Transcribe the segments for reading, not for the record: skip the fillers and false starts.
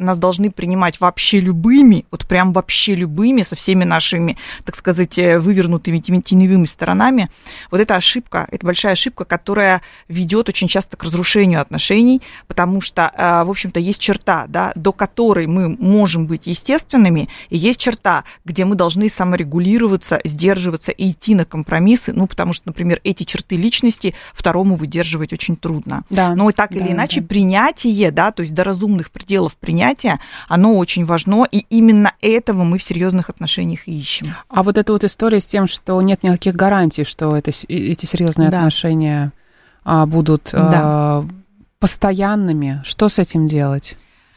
нас должны принимать вообще любыми, вот прям вообще любыми, со всеми нашими, так сказать, вывернутыми теневыми сторонами. Вот это ошибка, это большая ошибка, которая ведет очень часто к разрушению отношений, потому что, в общем-то, есть черта, да, до которой мы можем быть естественными, и есть черта, где мы должны саморегулироваться, сдерживаться и идти на компромиссы, ну, потому что, например, эти черты личности второму выдерживать очень трудно. Да, но так или иначе принятие, да, то есть до разумных пределов принятия, оно очень важно, и именно этого мы в серьезных отношениях и ищем. А вот эта вот история с тем, что нет никаких гарантий, что эти серьезные отношения будут постоянными, что с этим делать?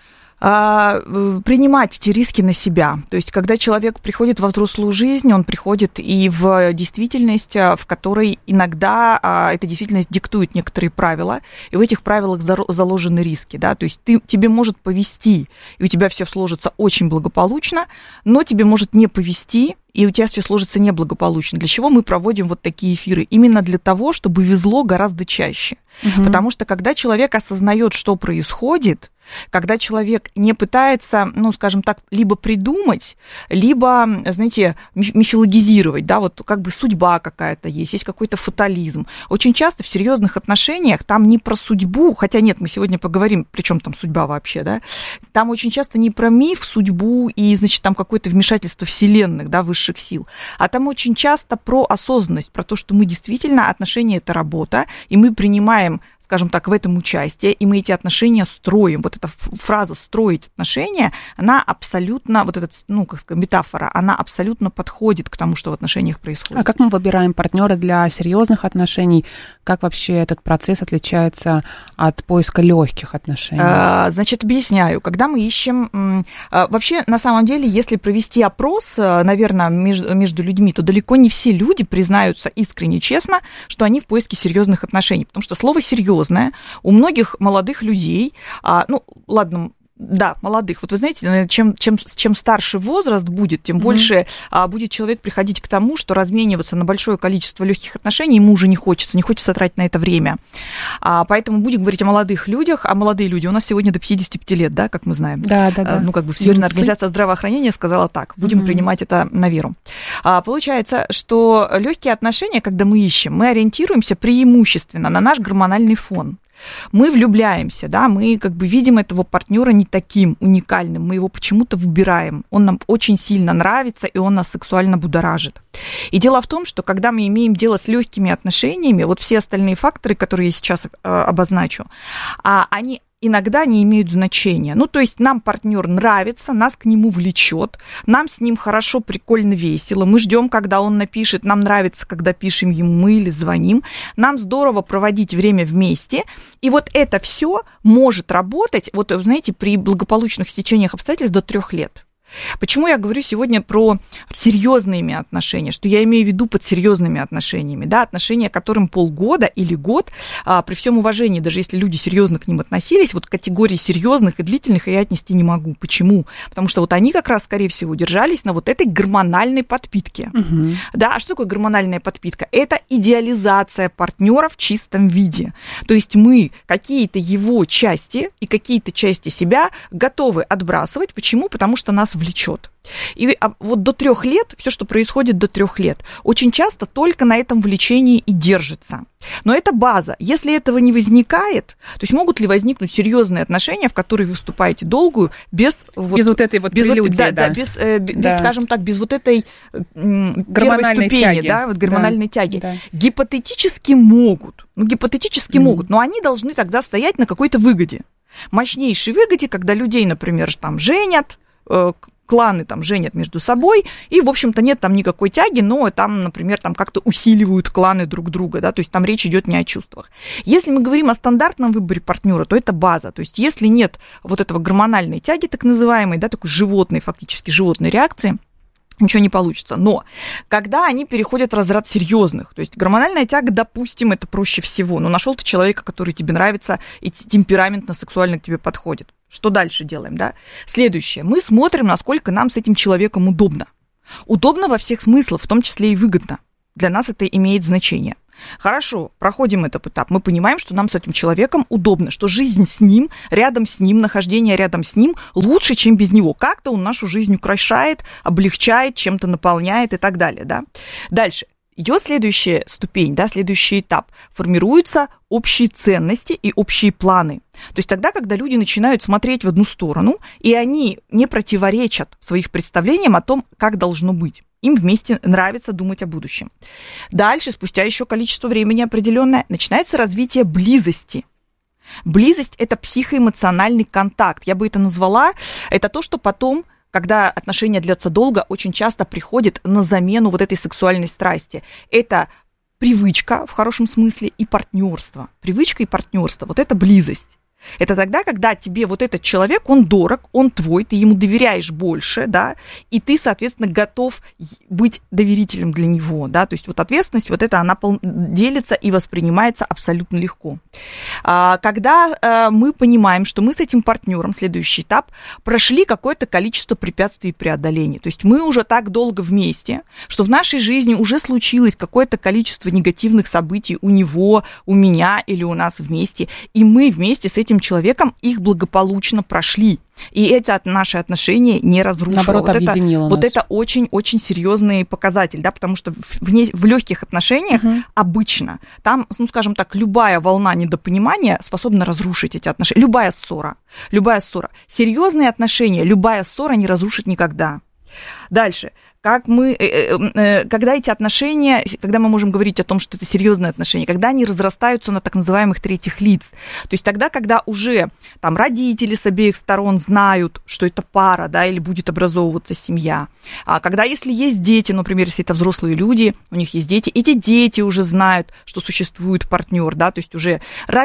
Принимать эти риски на себя. То есть, когда человек приходит во взрослую жизнь, он приходит и в действительность, в которой иногда эта действительность диктует некоторые правила, и в этих правилах заложены риски. Да? То есть, тебе может повезти, и у тебя все сложится очень благополучно, но тебе может не повезти, и у тебя все сложится неблагополучно. Для чего мы проводим вот такие эфиры? Именно для того, чтобы везло гораздо чаще. Потому что когда человек осознает, что происходит, когда человек не пытается, ну, скажем так, либо придумать, либо, знаете, мифологизировать, да, вот как бы судьба какая-то есть какой-то фатализм. Очень часто в серьезных отношениях там не про судьбу, хотя нет, мы сегодня поговорим, при чем там судьба вообще, да, там очень часто не про миф, судьбу и, значит, там какое-то вмешательство вселенных, да, высших сил, а там очень часто про осознанность, про то, что мы действительно, отношения – это работа, и мы принимаем, скажем так, в этом участие, и мы эти отношения строим. Вот эта фраза «строить отношения», она абсолютно, вот эта, ну, как сказать, метафора, она абсолютно подходит к тому, что в отношениях происходит. А как мы выбираем партнера для серьезных отношений? Как вообще этот процесс отличается от поиска легких отношений? Значит, объясняю. Когда мы ищем... Вообще, на самом деле, если провести опрос, наверное, между людьми, то далеко не все люди признаются искренне, честно, что они в поиске серьезных отношений. Потому что слово «серьезное» у многих молодых людей, ну, ладно, да, молодых. Вот вы знаете, чем старше возраст будет, тем больше будет человек приходить к тому, что размениваться на большое количество легких отношений ему уже не хочется тратить на это время. Поэтому будем говорить о молодых людях, а молодые люди у нас сегодня до 55 лет, да, как мы знаем. Да. Ну, как бы Всемирная организация здравоохранения сказала так, будем принимать это на веру. Получается, что легкие отношения, когда мы ищем, мы ориентируемся преимущественно на наш гормональный фон. Мы влюбляемся, да, мы как бы видим этого партнера не таким уникальным, мы его почему-то выбираем, он нам очень сильно нравится, и он нас сексуально будоражит. И дело в том, что когда мы имеем дело с легкими отношениями, вот все остальные факторы, которые я сейчас обозначу, они иногда не имеют значения. Ну, то есть нам партнер нравится, нас к нему влечет, нам с ним хорошо, прикольно, весело, мы ждем, когда он напишет, нам нравится, когда пишем ему мы или звоним, нам здорово проводить время вместе, и вот это все может работать, вот, знаете, при благополучных стечениях обстоятельств до 3 лет. Почему я говорю сегодня про серьезные отношения, что я имею в виду под серьезными отношениями, да, отношения, которым полгода или год, при всем уважении, даже если люди серьезно к ним относились, вот категории серьезных и длительных я отнести не могу. Почему? Потому что вот они как раз, скорее всего, держались на вот этой гормональной подпитке. Да, а что такое гормональная подпитка? Это идеализация партнера в чистом виде. То есть мы какие-то его части и какие-то части себя готовы отбрасывать. Почему? Потому что нас влечет. И вот до 3 лет, все, что происходит до 3 лет, очень часто только на этом влечении и держится. Но это база. Если этого не возникает, то есть могут ли возникнуть серьезные отношения, в которые вы вступаете долгую, без вот этой вот прелюдии, без, скажем так, без вот этой гормональной ступени, тяги. Да, вот гормональной тяги. Да. Гипотетически могут, но они должны тогда стоять на какой-то выгоде. Мощнейшей выгоде, когда людей, например, там женят, кланы там женят между собой, и, в общем-то, нет там никакой тяги, но там, например, там как-то усиливают кланы друг друга, да, то есть там речь идет не о чувствах. Если мы говорим о стандартном выборе партнера, то это база, то есть если нет вот этого гормональной тяги, так называемой, да, такой животной, фактически животной реакции, ничего не получится. Но когда они переходят в разряд серьезных, то есть гормональная тяга, допустим, это проще всего, но нашел ты человека, который тебе нравится и темпераментно, сексуально к тебе подходит. Что дальше делаем, да? Следующее. Мы смотрим, насколько нам с этим человеком удобно. Удобно во всех смыслах, в том числе и выгодно. Для нас это имеет значение. Хорошо, проходим этот этап. Мы понимаем, что нам с этим человеком удобно, что жизнь с ним, рядом с ним, нахождение рядом с ним лучше, чем без него. Как-то он нашу жизнь украшает, облегчает, чем-то наполняет и так далее. Да? Дальше. Идет следующая ступень, да, следующий этап. Формируются общие ценности и общие планы. То есть тогда, когда люди начинают смотреть в одну сторону, и они не противоречат своих представлениям о том, как должно быть. Им вместе нравится думать о будущем. Дальше, спустя еще количество времени определенное, начинается развитие близости. Близость – это психоэмоциональный контакт. Я бы это назвала. Это то, что потом, когда отношения длятся долго, очень часто приходит на замену вот этой сексуальной страсти. Это привычка в хорошем смысле и партнерство. Привычка и партнерство. Вот это близость. Это тогда, когда тебе вот этот человек, он дорог, он твой, ты ему доверяешь больше, да, и ты, соответственно, готов быть доверителем для него, да, то есть вот ответственность, вот это она делится и воспринимается абсолютно легко. Когда мы понимаем, что мы с этим партнером, следующий этап, прошли какое-то количество препятствий и преодолений, то есть мы уже так долго вместе, что в нашей жизни уже случилось какое-то количество негативных событий у него, у меня или у нас вместе, и мы вместе с этим человеком их благополучно прошли. И это наши отношения не разрушило. Наоборот, объединило нас. Вот это очень-очень серьезный показатель, да, потому что в легких отношениях обычно там, ну, скажем так, любая волна недопонимания способна разрушить эти отношения. Любая ссора. Серьезные отношения, любая ссора не разрушит никогда. Дальше. Когда эти отношения, когда мы можем говорить о том, что это серьезные отношения, когда они разрастаются на так называемых третьих лиц, то есть тогда, когда уже там родители с обеих сторон знают, что это пара, да, или будет образовываться семья, когда если есть дети, например, если это взрослые люди, у них есть дети, эти дети уже знают, что существует партнер, да, то есть уже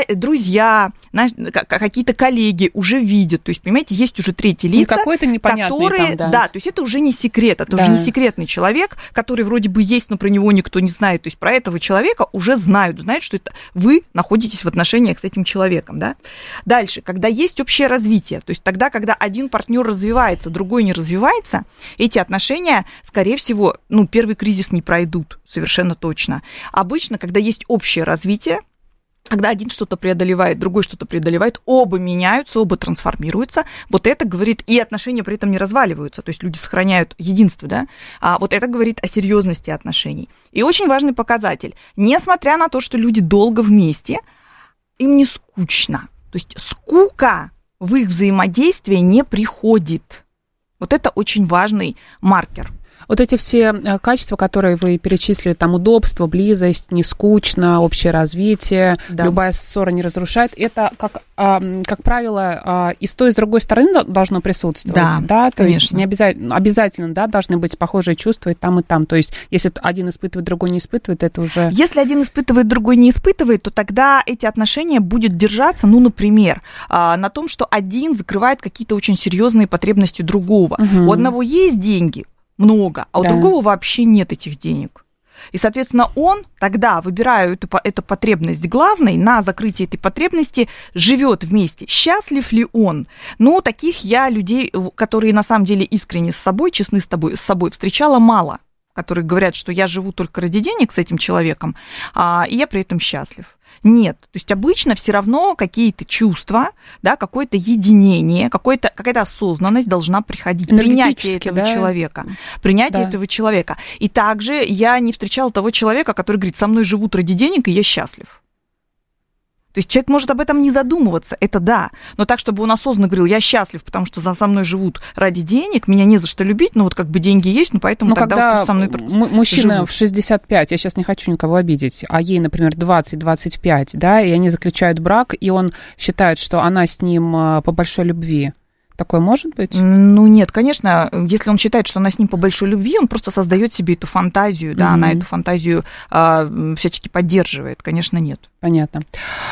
друзья, какие-то коллеги уже видят, то есть, понимаете, есть уже третьи лица, какой-то непонятный которые, там, да. То есть это уже не секрет, это уже не секретный человек, который вроде бы есть, но про него никто не знает. То есть про этого человека уже знают, что это вы находитесь в отношениях с этим человеком. Да? Дальше, когда есть общее развитие, то есть тогда, когда один партнер развивается, другой не развивается, эти отношения, скорее всего, первый кризис не пройдут, совершенно точно. Обычно, когда есть общее развитие, когда один что-то преодолевает, другой что-то преодолевает, оба меняются, оба трансформируются, вот это говорит, и отношения при этом не разваливаются, то есть люди сохраняют единство, да, вот это говорит о серьезности отношений. И очень важный показатель, несмотря на то, что люди долго вместе, им не скучно, то есть скука в их взаимодействии не приходит. Вот это очень важный маркер. Вот эти все качества, которые вы перечислили, там удобство, близость, не скучно, общее развитие, любая ссора не разрушает, это, как правило, и с той, и с другой стороны должно присутствовать. Да, то есть не обязательно, да, должны быть похожие чувства и там, и там. То есть если один испытывает, другой не испытывает, это уже... Если один испытывает, другой не испытывает, то тогда эти отношения будут держаться, например, на том, что один закрывает какие-то очень серьезные потребности другого. У одного есть деньги, много, а у другого вообще нет этих денег. И, соответственно, он тогда, выбирая эту потребность главной, на закрытие этой потребности живет вместе. Счастлив ли он? Таких я людей, которые на самом деле искренне с собой, честны с собой, встречала мало, которые говорят, что я живу только ради денег с этим человеком, и я при этом счастлив. Нет, то есть обычно все равно какие-то чувства, да, какое-то единение, какая-то осознанность должна приходить, принятие этого человека. Принятие этого человека. И также я не встречала того человека, который говорит, со мной живут ради денег, и я счастлив. То есть человек может об этом не задумываться, это да, но так, чтобы он осознанно говорил, я счастлив, потому что со мной живут ради денег, меня не за что любить, деньги есть, поэтому тогда вот со мной мужчина живут. В 65, я сейчас не хочу никого обидеть, а ей, например, 20-25, да, и они заключают брак, и он считает, что она с ним по большой любви. Такое может быть? Нет, конечно, если он считает, что она с ним по большой любви, он просто создает себе эту фантазию, да, она эту фантазию всячески поддерживает, конечно, нет. Понятно.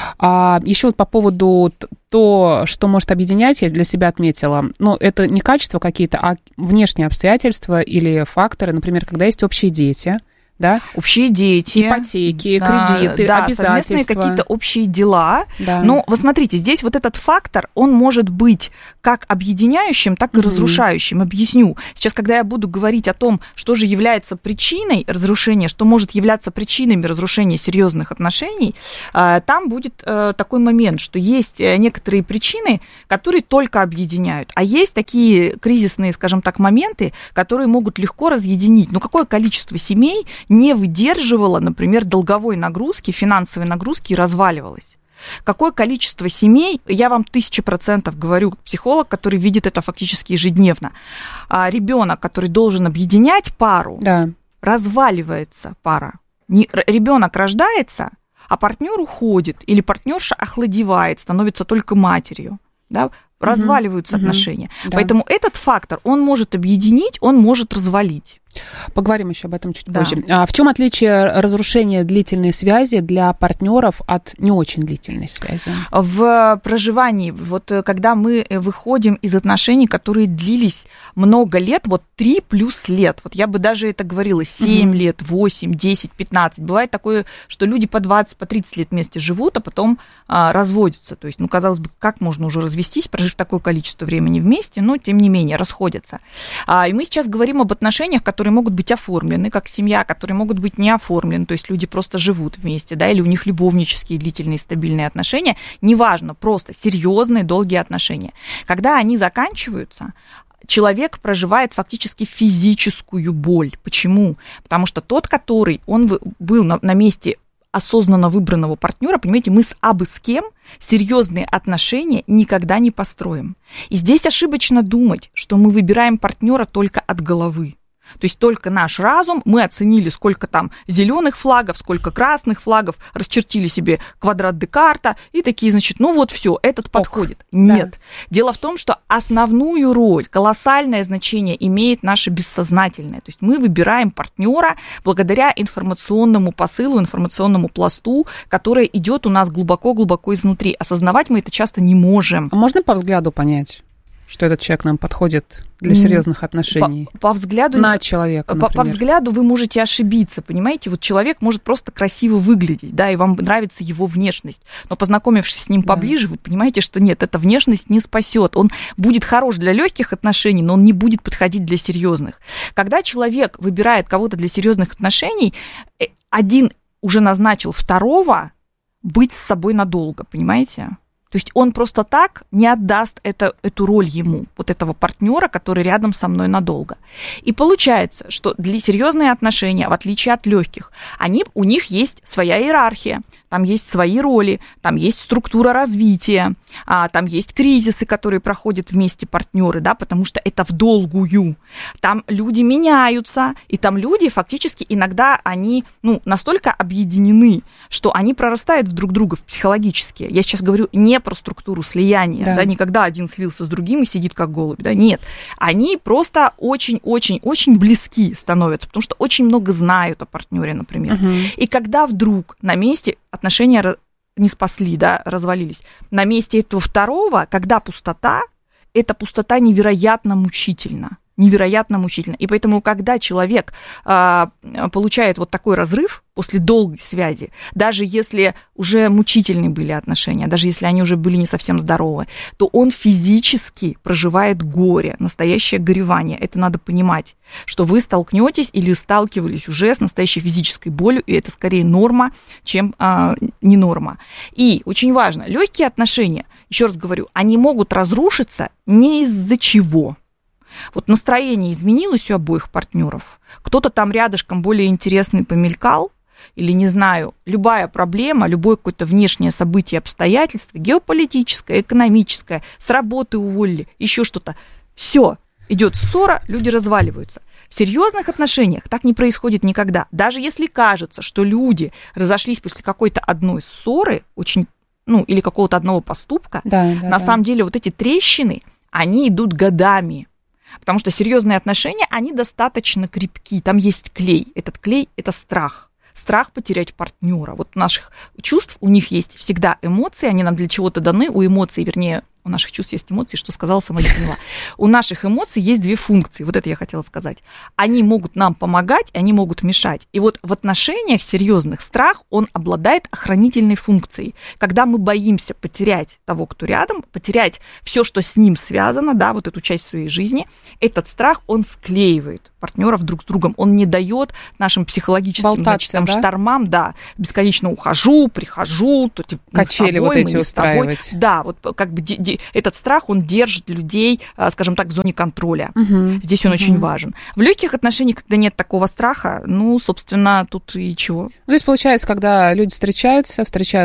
Еще по поводу то, что может объединять, я для себя отметила, это не качества какие-то, а внешние обстоятельства или факторы, например, когда есть общие дети, да? Общие дети. Ипотеки, кредиты, да, обязательства. Совместные какие-то общие дела. Да. Но вот смотрите, здесь вот этот фактор, он может быть как объединяющим, так и разрушающим. Объясню. Сейчас, когда я буду говорить о том, что же является причиной разрушения, что может являться причинами разрушения серьезных отношений, там будет такой момент, что есть некоторые причины, которые только объединяют, а есть такие кризисные, скажем так, моменты, которые могут легко разъединить. Но какое количество семей не выдерживала, например, долговой нагрузки, финансовой нагрузки и разваливалась? Какое количество семей, я вам 1000% говорю, как психолог, который видит это фактически ежедневно, ребенок, который должен объединять пару, да. Разваливается пара. Ребенок рождается, а партнер уходит, или партнерша охладевает, становится только матерью, да? Разваливаются отношения. Да. Поэтому этот фактор, он может объединить, он может развалить. Поговорим еще об этом чуть позже. В чем отличие разрушения длительной связи для партнеров от не очень длительной связи? В проживании, вот когда мы выходим из отношений, которые длились много лет, вот 3+ лет, вот я бы даже это говорила, 7 лет, 8, 10, 15. Бывает такое, что люди по 20, по 30 лет вместе живут, а потом разводятся. То есть, казалось бы, как можно уже развестись, прожив такое количество времени вместе, но тем не менее расходятся. И мы сейчас говорим об отношениях, которые могут быть оформлены как семья, которые могут быть не оформлены, то есть люди просто живут вместе, да, или у них любовнические, длительные, стабильные отношения, неважно, просто серьезные, долгие отношения. Когда они заканчиваются, человек проживает фактически физическую боль. Почему? Потому что тот, который он был на месте осознанно выбранного партнера, понимаете, мы с кем серьезные отношения никогда не построим. И здесь ошибочно думать, что мы выбираем партнера только от головы. То есть только наш разум, мы оценили, сколько там зеленых флагов, сколько красных флагов, расчертили себе квадрат Декарта и такие, значит, ну вот все, этот подходит. Нет. Да. Дело в том, что основную роль, колоссальное значение имеет наше бессознательное. То есть мы выбираем партнера благодаря информационному посылу, информационному пласту, который идет у нас глубоко-глубоко изнутри. Осознавать мы это часто не можем. А можно по взгляду понять, что этот человек нам подходит для серьезных отношений? По взгляду... На человека, например. По взгляду вы можете ошибиться, понимаете? Вот человек может просто красиво выглядеть, да, и вам нравится его внешность, но познакомившись с ним поближе, вы понимаете, что нет, эта внешность не спасет. Он будет хорош для легких отношений, но он не будет подходить для серьезных. Когда человек выбирает кого-то для серьезных отношений, один уже назначил второго быть с собой надолго, понимаете? То есть он просто так не отдаст эту роль ему, вот этого партнера, который рядом со мной надолго. И получается, что для серьезные отношения, в отличие от легких, у них есть своя иерархия, там есть свои роли, там есть структура развития, там есть кризисы, которые проходят вместе партнеры, да, потому что это в долгую. Там люди меняются, и там люди фактически иногда они настолько объединены, что они прорастают в друг друга психологически. Я сейчас говорю не про структуру слияния, да, никогда один слился с другим и сидит как голубь, да, нет. Они просто очень-очень-очень близки становятся, потому что очень много знают о партнере, например. И когда вдруг на месте отношения не спасли, да, развалились, на месте этого второго, когда пустота, эта пустота невероятно мучительна. Невероятно мучительно. И поэтому, когда человек получает вот такой разрыв после долгой связи, даже если уже мучительные были отношения, даже если они уже были не совсем здоровы, то он физически проживает горе, настоящее горевание. Это надо понимать, что вы столкнетесь или сталкивались уже с настоящей физической болью, и это скорее норма, чем не норма. И очень важно, легкие отношения, еще раз говорю, они могут разрушиться не из-за чего. Вот настроение изменилось у обоих партнеров. Кто-то там рядышком более интересный помелькал, или, не знаю, любая проблема, любое какое-то внешнее событие, обстоятельство, геополитическое, экономическое, с работы уволили, еще что-то. Все, идет ссора, люди разваливаются. В серьезных отношениях так не происходит никогда. Даже если кажется, что люди разошлись после какой-то одной ссоры, или какого-то одного поступка, на самом деле вот эти трещины, они идут годами. Потому что серьезные отношения, они достаточно крепки. Там есть клей. Этот клей – это страх. Страх потерять партнера. Вот у наших чувств, у них есть всегда эмоции, они нам для чего-то даны. У эмоций, вернее, у наших чувств есть эмоции, что сказала, сама не поняла. У наших эмоций есть две функции, вот это я хотела сказать. Они могут нам помогать, и они могут мешать. И вот в отношениях серьезных страх, он обладает охранительной функцией. Когда мы боимся потерять того, кто рядом, потерять все, что с ним связано, да, вот эту часть своей жизни, этот страх, он склеивает партнеров друг с другом, он не дает нашим психологическим, значит, там, штормам, да, бесконечно ухожу, прихожу, то типа качели вот эти устраивать. Да, вот как бы этот страх, он держит людей, скажем так, в зоне контроля. Здесь он очень важен. В легких отношениях, когда нет такого страха, ну, собственно, тут и чего. Ну, то есть, получается, когда люди встречаются,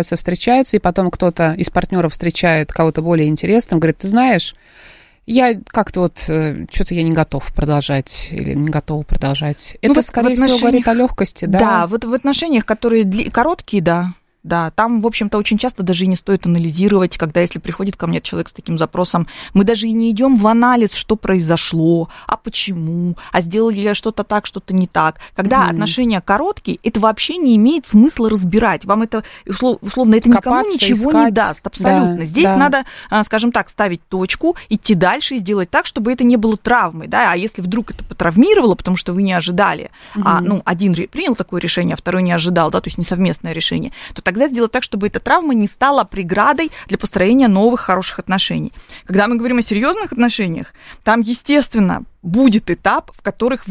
и потом кто-то из партнеров встречает кого-то более интересным, говорит, ты знаешь, я как-то вот, что-то я не готов продолжать или не готова продолжать. Это, вот скорее всего, говорит о легкости, да? Да, вот в отношениях, которые короткие, да. Да, там, в общем-то, очень часто даже и не стоит анализировать, когда, если приходит ко мне человек с таким запросом, мы даже и не идем в анализ, что произошло, а почему, а сделали ли что-то так, что-то не так. Когда отношения короткие, это вообще не имеет смысла разбирать. Вам это, условно, это никому ничего не даст, абсолютно. Да, Здесь надо, скажем так, ставить точку, идти дальше и сделать так, чтобы это не было травмой, да, а если вдруг это потравмировало, потому что вы не ожидали, один принял такое решение, а второй не ожидал, да, то есть не совместное решение, то тогда сделать так, чтобы эта травма не стала преградой для построения новых хороших отношений. Когда мы говорим о серьезных отношениях, там, естественно, будет этап, в которых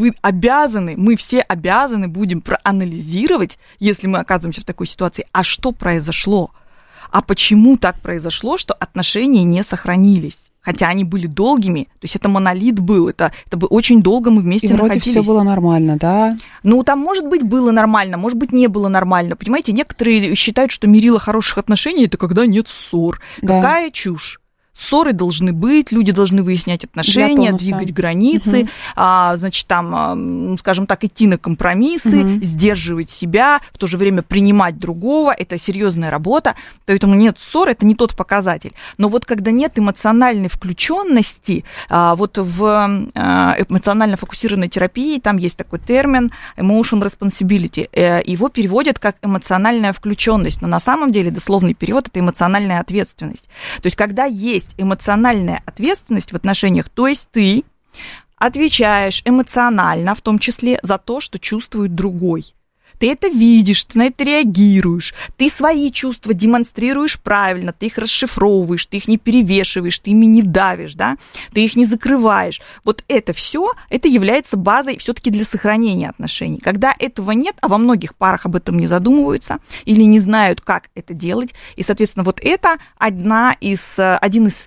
мы все обязаны будем проанализировать, если мы оказываемся в такой ситуации, а что произошло, а почему так произошло, что отношения не сохранились. Хотя они были долгими, то есть это монолит был, это бы очень долго мы вместе находились. И вроде все было нормально, да? Ну, там, может быть, было нормально, может быть, не было нормально. Понимаете, некоторые считают, что мерило хороших отношений – это когда нет ссор. Да. Какая чушь? Ссоры должны быть, люди должны выяснять отношения, двигать границы, значит, там, скажем так, идти на компромиссы, сдерживать себя, в то же время принимать другого. Это серьезная работа. Поэтому нет ссор, это не тот показатель. Но вот когда нет эмоциональной включенности, вот в эмоционально фокусированной терапии там есть такой термин emotion responsibility. Его переводят как эмоциональная включенность, но на самом деле дословный перевод – это эмоциональная ответственность. То есть когда есть эмоциональная ответственность в отношениях, то есть ты отвечаешь эмоционально, в том числе, за то, что чувствует другой. Ты это видишь, ты на это реагируешь, ты свои чувства демонстрируешь правильно, ты их расшифровываешь, ты их не перевешиваешь, ты ими не давишь, да? Ты их не закрываешь. Вот это все, это является базой все-таки для сохранения отношений. Когда этого нет, а во многих парах об этом не задумываются или не знают, как это делать, и, соответственно, вот это один из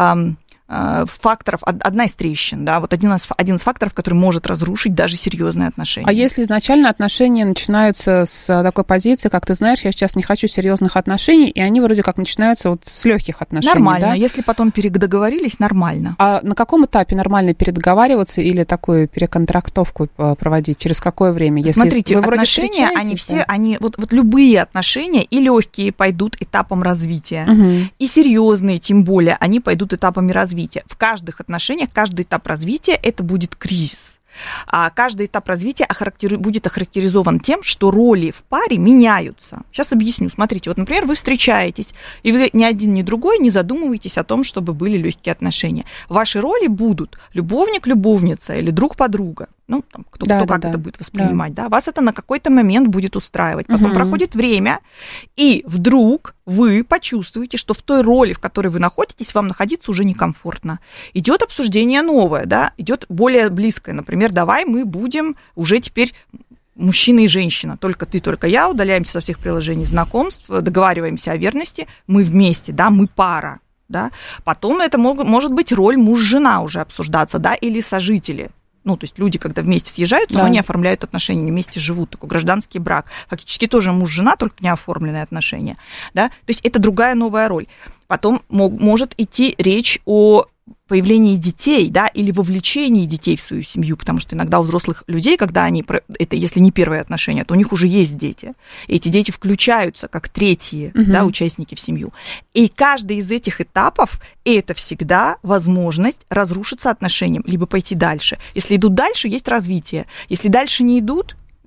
факторов, одна из трещин, да, вот один из факторов, который может разрушить даже серьезные отношения. А если изначально отношения начинаются с такой позиции, как ты знаешь, я сейчас не хочу серьезных отношений, и они вроде как начинаются вот с легких отношений, нормально, да? Если потом передоговорились, нормально. А на каком этапе нормально передоговариваться или такую переконтрактовку проводить? Через какое время? Если смотрите, отношения, они вот любые отношения и легкие пойдут этапом развития, и серьезные, тем более, они пойдут этапами развития. В каждых отношениях, каждый этап развития – это будет кризис. А каждый этап развития будет охарактеризован тем, что роли в паре меняются. Сейчас объясню. Смотрите, вот, например, вы встречаетесь, и вы ни один, ни другой не задумываетесь о том, чтобы были легкие отношения. Ваши роли будут любовник-любовница или друг-подруга. Ну, там, кто как это будет воспринимать, да. Вас это на какой-то момент будет устраивать. Потом проходит время, и вдруг вы почувствуете, что в той роли, в которой вы находитесь, вам находиться уже некомфортно. Идет обсуждение новое, да, идет более близкое. Например, давай мы будем уже теперь мужчина и женщина. Только ты, только я, удаляемся со всех приложений знакомств, договариваемся о верности, мы вместе, да, мы пара. Да. Потом это может быть роль муж-жена уже обсуждаться, да, или сожители. Ну, то есть люди, когда вместе съезжаются, но они оформляют отношения, не вместе живут, такой гражданский брак. Фактически тоже муж-жена, только не оформленные отношения. Да? То есть это другая новая роль. Потом может идти речь о появлении детей, да, или вовлечении детей в свою семью, потому что иногда у взрослых людей, когда они, это если не первые отношения, то у них уже есть дети, и эти дети включаются как третьи, да, участники в семью. И каждый из этих этапов – это всегда возможность разрушиться отношениям, либо пойти дальше. Если идут дальше, есть развитие. Если дальше не идут,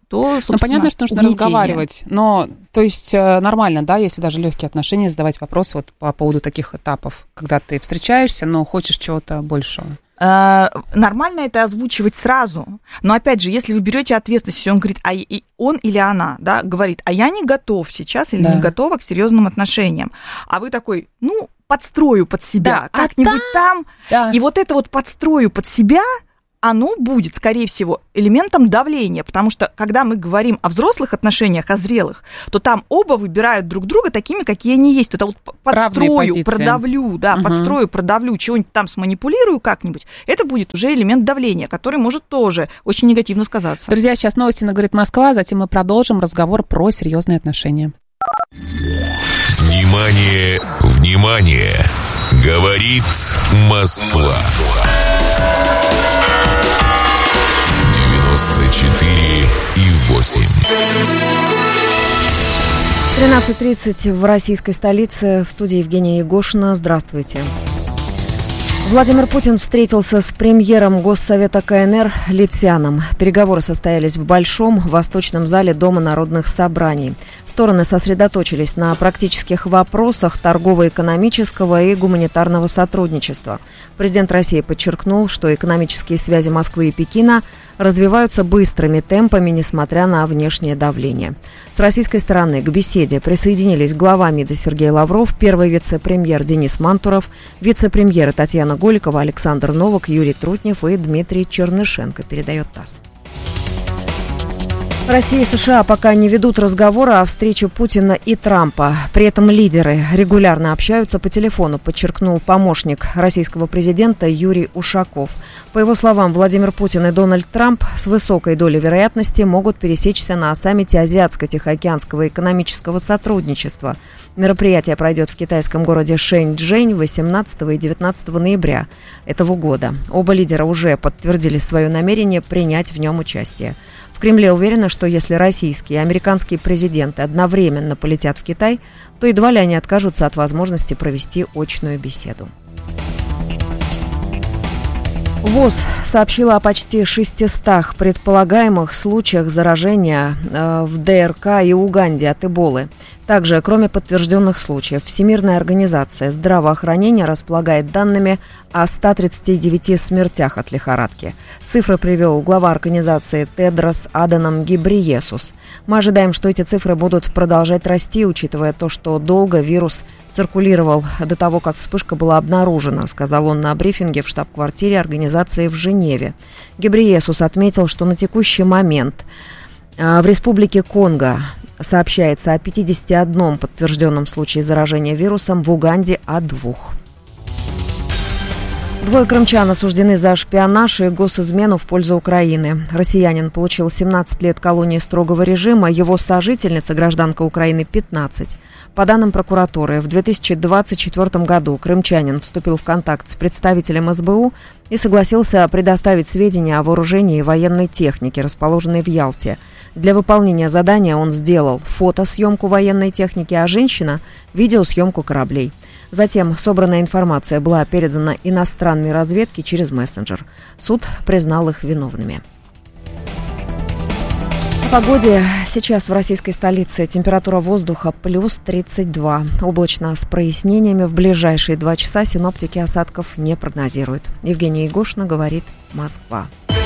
то, собственно, понятно, что нужно разговаривать, но, то есть, нормально, да, если даже легкие отношения, задавать вопросы вот по поводу таких этапов, когда ты встречаешься, но хочешь чего-то большего. Нормально это озвучивать сразу, но опять же, если вы берете ответственность, если он говорит, он или она, да, говорит, а я не готов сейчас или не готова к серьезным отношениям, а вы такой, подстрою под себя, как-нибудь там, и вот это вот подстрою под себя, оно будет, скорее всего, элементом давления, потому что, когда мы говорим о взрослых отношениях, о зрелых, то там оба выбирают друг друга такими, какие они есть. Это вот подстрою, продавлю, подстрою, продавлю, чего-нибудь там сманипулирую как-нибудь, это будет уже элемент давления, который может тоже очень негативно сказаться. Друзья, сейчас новости на «Говорит Москва», затем мы продолжим разговор про серьезные отношения. Внимание, внимание! Говорит Москва. 94,8. 13:30 в российской столице. В студии Евгения Егошина. Здравствуйте. Владимир Путин встретился с премьером Госсовета КНР Литсяном. Переговоры состоялись в Большом Восточном зале Дома народных собраний. Стороны сосредоточились на практических вопросах торгово-экономического и гуманитарного сотрудничества. Президент России подчеркнул, что экономические связи Москвы и Пекина развиваются быстрыми темпами, несмотря на внешнее давление. С российской стороны к беседе присоединились глава МИДа Сергей Лавров, первый вице-премьер Денис Мантуров, вице-премьеры Татьяна Голикова, Александр Новак, Юрий Трутнев и Дмитрий Чернышенко, передает ТАСС. Россия и США пока не ведут разговора о встрече Путина и Трампа. При этом лидеры регулярно общаются по телефону, подчеркнул помощник российского президента Юрий Ушаков. По его словам, Владимир Путин и Дональд Трамп с высокой долей вероятности могут пересечься на саммите Азиатско-Тихоокеанского экономического сотрудничества. Мероприятие пройдет в китайском городе Шэньчжэнь 18 и 19 ноября этого года. Оба лидера уже подтвердили свое намерение принять в нем участие. В Кремле уверены, что если российские и американские президенты одновременно полетят в Китай, то едва ли они откажутся от возможности провести очную беседу. ВОЗ сообщила о почти 600 предполагаемых случаях заражения в ДРК и Уганде от Эболы. Также, кроме подтвержденных случаев, Всемирная организация здравоохранения располагает данными о 139 смертях от лихорадки. Цифры привел глава организации Тедрос Аданом Гебрейесус. Мы ожидаем, что эти цифры будут продолжать расти, учитывая то, что долго вирус циркулировал до того, как вспышка была обнаружена, сказал он на брифинге в штаб-квартире организации в Женеве. Гебрейесус отметил, что на текущий момент в Республике Конго сообщается о 51 подтвержденном случае заражения вирусом, в Уганде о 2. Двое крымчан осуждены за шпионаж и госизмену в пользу Украины. Россиянин получил 17 лет колонии строгого режима, его сожительница, гражданка Украины, 15. По данным прокуратуры, в 2024 году крымчанин вступил в контакт с представителем СБУ и согласился предоставить сведения о вооружении и военной технике, расположенной в Ялте. Для выполнения задания он сделал фотосъемку военной техники, а женщина – видеосъемку кораблей. Затем собранная информация была передана иностранной разведке через мессенджер. Суд признал их виновными. О погоде. Сейчас в российской столице температура воздуха плюс 32. Облачно с прояснениями. В ближайшие 2 часа синоптики осадков не прогнозируют. Евгения Егошина, говорит Москва.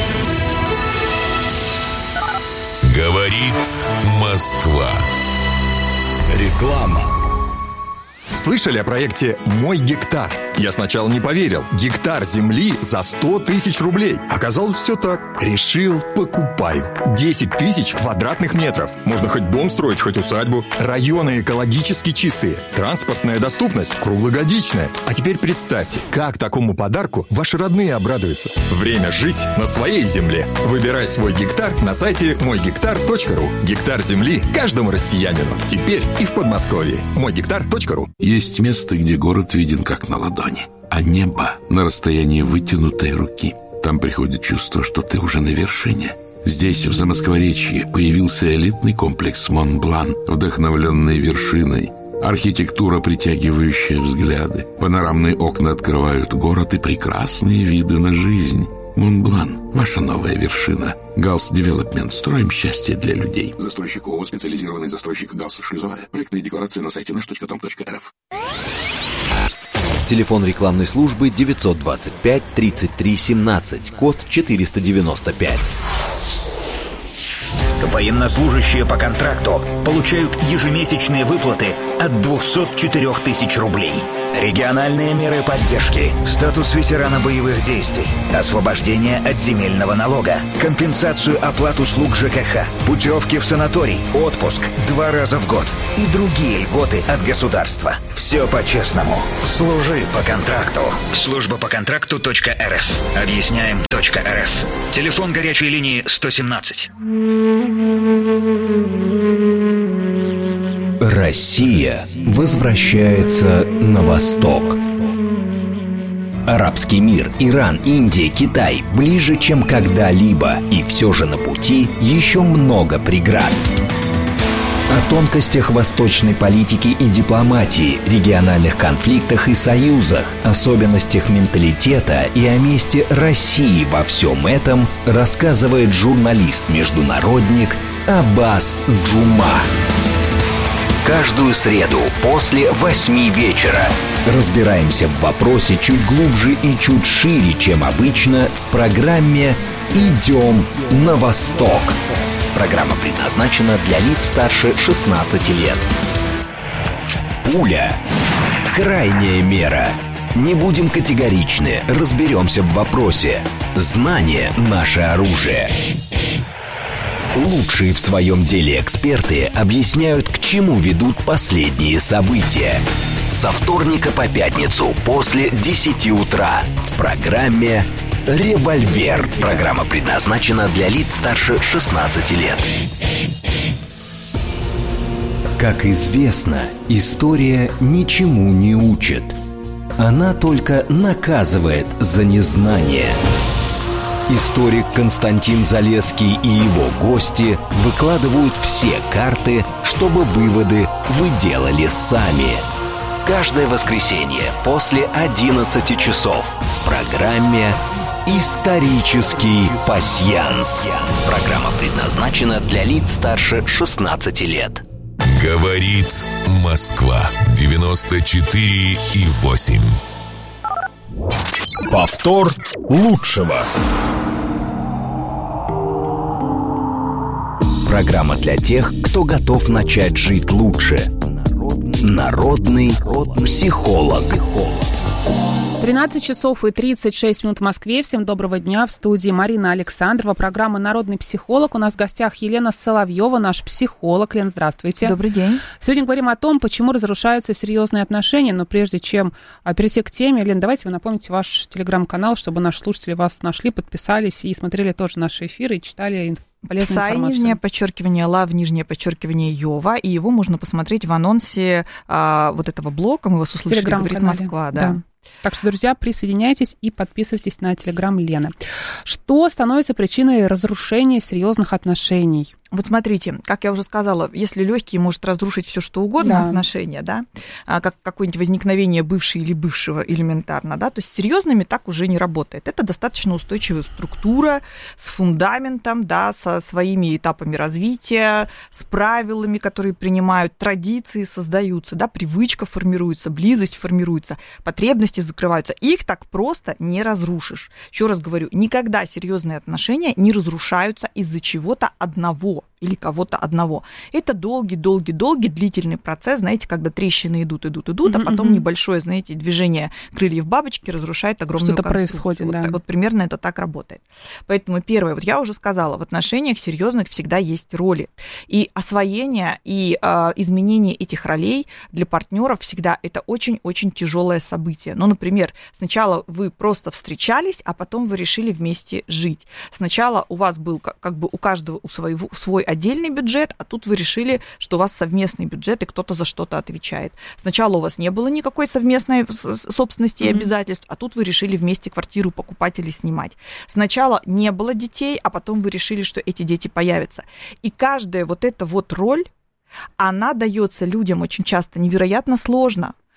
Говорит Москва. Реклама. Слышали о проекте «Мой гектар»? Я сначала не поверил. Гектар земли за 100 тысяч рублей. Оказалось, все так. Решил, покупаю. 10 тысяч квадратных метров. Можно хоть дом строить, хоть усадьбу. Районы экологически чистые. Транспортная доступность круглогодичная. А теперь представьте, как такому подарку ваши родные обрадуются. Время жить на своей земле. Выбирай свой гектар на сайте moygektar.ru. Гектар земли каждому россиянину. Теперь и в Подмосковье. moygektar.ru. Есть место, где город виден как на ладони, а небо на расстоянии вытянутой руки. Там приходит чувство, что ты уже на вершине. Здесь, в Замоскворечье, появился элитный комплекс «Монблан», вдохновленный вершиной. Архитектура, притягивающая взгляды. Панорамные окна открывают город и прекрасные виды на жизнь. Монблан – ваша новая вершина. Галс Девелопмент. Строим счастье для людей. Застройщик ООО «Специализированный застройщик Галс Шлюзовая». Проектные декларации на сайте nash.com.rf. Телефон рекламной службы 925 33 17, код 495. Военнослужащие по контракту получают ежемесячные выплаты от 204 тысяч рублей. Региональные меры поддержки, статус ветерана боевых действий, освобождение от земельного налога, компенсацию оплат услуг ЖКХ, путевки в санаторий, отпуск 2 раза в год и другие льготы от государства. Все по-честному. Служи по контракту. Служба по контракту.рф. Объясняем.рф. Телефон горячей линии 117. Россия возвращается на восток. Арабский мир, Иран, Индия, Китай ближе, чем когда-либо, и все же на пути еще много преград. О тонкостях восточной политики и дипломатии, региональных конфликтах и союзах, особенностях менталитета и о месте России во всем этом рассказывает журналист-международник Аббас Джума. Каждую среду после 8 вечера разбираемся в вопросе чуть глубже и чуть шире, чем обычно, в программе «Идем на восток». Программа предназначена для лиц старше 16 лет. Пуля. Крайняя мера. Не будем категоричны, разберемся в вопросе. Знание – наше оружие. Лучшие в своем деле эксперты объясняют, к чему ведут последние события. Со вторника по пятницу после 10 утра в программе «Револьвер». Программа предназначена для лиц старше 16 лет. Как известно, история ничему не учит. Она только наказывает за незнание. Историк Константин Залесский и его гости выкладывают все карты, чтобы выводы вы делали сами. Каждое воскресенье после 11 часов в программе «Исторический пасьянс». Программа предназначена для лиц старше 16 лет. Говорит Москва 94,8. Повтор лучшего. Программа для тех, кто готов начать жить лучше. Народный психолог. 13 часов и 36 минут в Москве. Всем доброго дня. В студии Марина Александрова. Программа «Народный психолог». У нас в гостях Елена Соловьева, наш психолог. Лен, здравствуйте. Добрый день. Сегодня говорим о том, почему разрушаются серьезные отношения. Но прежде чем перейти к теме, Лен, давайте вы напомните ваш телеграм-канал, чтобы наши слушатели вас нашли, подписались и смотрели тоже наши эфиры и читали полезную Псай, информацию. нижнее подчеркивание, лав, нижнее подчеркивание, Йова. И его можно посмотреть в анонсе вот этого блока. Мы вас услышали, говорит Москва. Да. Так что, друзья, присоединяйтесь и подписывайтесь на телеграм Лены. Что становится причиной разрушения серьезных отношений? Вот смотрите, как я уже сказала, если легкий может разрушить все что угодно, отношения, да, как какое-нибудь возникновение бывшей или бывшего элементарно, да, то есть с серьезными так уже не работает. Это достаточно устойчивая структура с фундаментом, да, со своими этапами развития, с правилами, которые принимают, традиции создаются, да, привычка формируется, близость формируется, потребности закрываются. Их так просто не разрушишь. Еще раз говорю, никогда серьезные отношения не разрушаются из-за чего-то одного или кого-то одного. Это долгий длительный процесс, знаете, когда трещины идут, а потом небольшое, знаете, движение крыльев бабочки разрушает огромную конструкцию. Что-то происходит, да. Вот примерно это так работает. Поэтому первое, вот я уже сказала, в отношениях серьезных всегда есть роли. И освоение и изменение этих ролей для партнеров всегда это очень-очень тяжелое событие. Ну, например, сначала вы просто встречались, а потом вы решили вместе жить. Сначала у вас был как бы у каждого свой отдельный бюджет, а тут вы решили, что у вас совместный бюджет, и кто-то за что-то отвечает. Сначала у вас не было никакой совместной собственности и обязательств, а тут вы решили вместе квартиру покупать или снимать. Сначала не было детей, а потом вы решили, что эти дети появятся. И каждая вот эта вот роль, она дается людям очень часто невероятно сложно.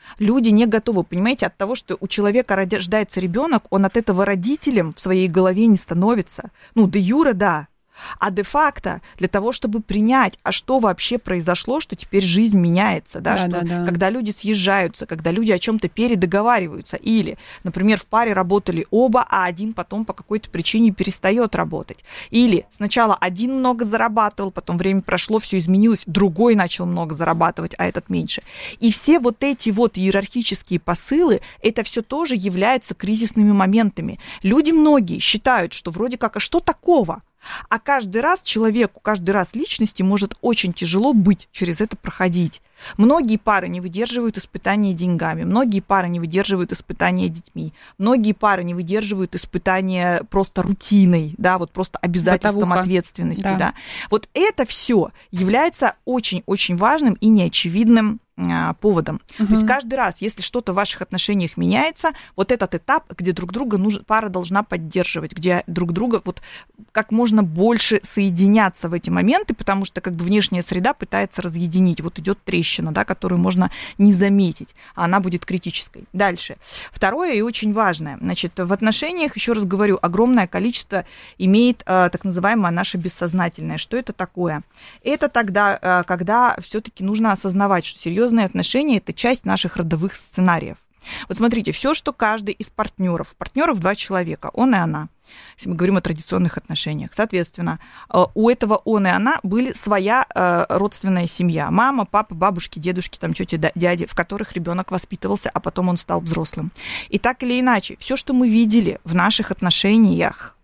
Люди не готовы, понимаете, от того, что у человека рождается ребенок, он от этого родителем в своей голове не становится. Ну, де юре, да. А де-факто для того, чтобы принять, а что вообще произошло, что теперь жизнь меняется, да, когда люди съезжаются, когда люди о чем-то передоговариваются, или, например, в паре работали оба, а один потом по какой-то причине перестает работать, или сначала один много зарабатывал, потом время прошло, все изменилось, другой начал много зарабатывать, а этот меньше. И все вот эти вот иерархические посылы, это все тоже является кризисными моментами. Люди многие считают, что вроде как, а что такого? А каждый раз человеку, каждый раз личности может очень тяжело быть, через это проходить. Многие пары не выдерживают испытания деньгами, многие пары не выдерживают испытания детьми, многие пары не выдерживают испытания просто рутиной, да, вот просто обязательством, ответственностью. Да. Вот это все является очень-очень важным и неочевидным поводом. То есть каждый раз, если что-то в ваших отношениях меняется, вот этот этап, где друг друга пара должна поддерживать, где друг друга вот как можно больше соединяться в эти моменты, потому что как бы внешняя среда пытается разъединить. Вот идет трещина, да, которую можно не заметить, а она будет критической. Дальше. Второе и очень важное. Значит, в отношениях, еще раз говорю, огромное количество имеет так называемое наше бессознательное. Что это такое? Это тогда, когда все-таки нужно осознавать, что серьезные отношения – это часть наших родовых сценариев. Вот смотрите, все, что каждый из партнеров 2 человека, он и она, если мы говорим о традиционных отношениях, соответственно, у этого он и она были своя родственная семья, мама, папа, бабушки, дедушки, там, тети, дяди, в которых ребенок воспитывался, а потом он стал взрослым. И так или иначе, все, что мы видели в наших отношениях,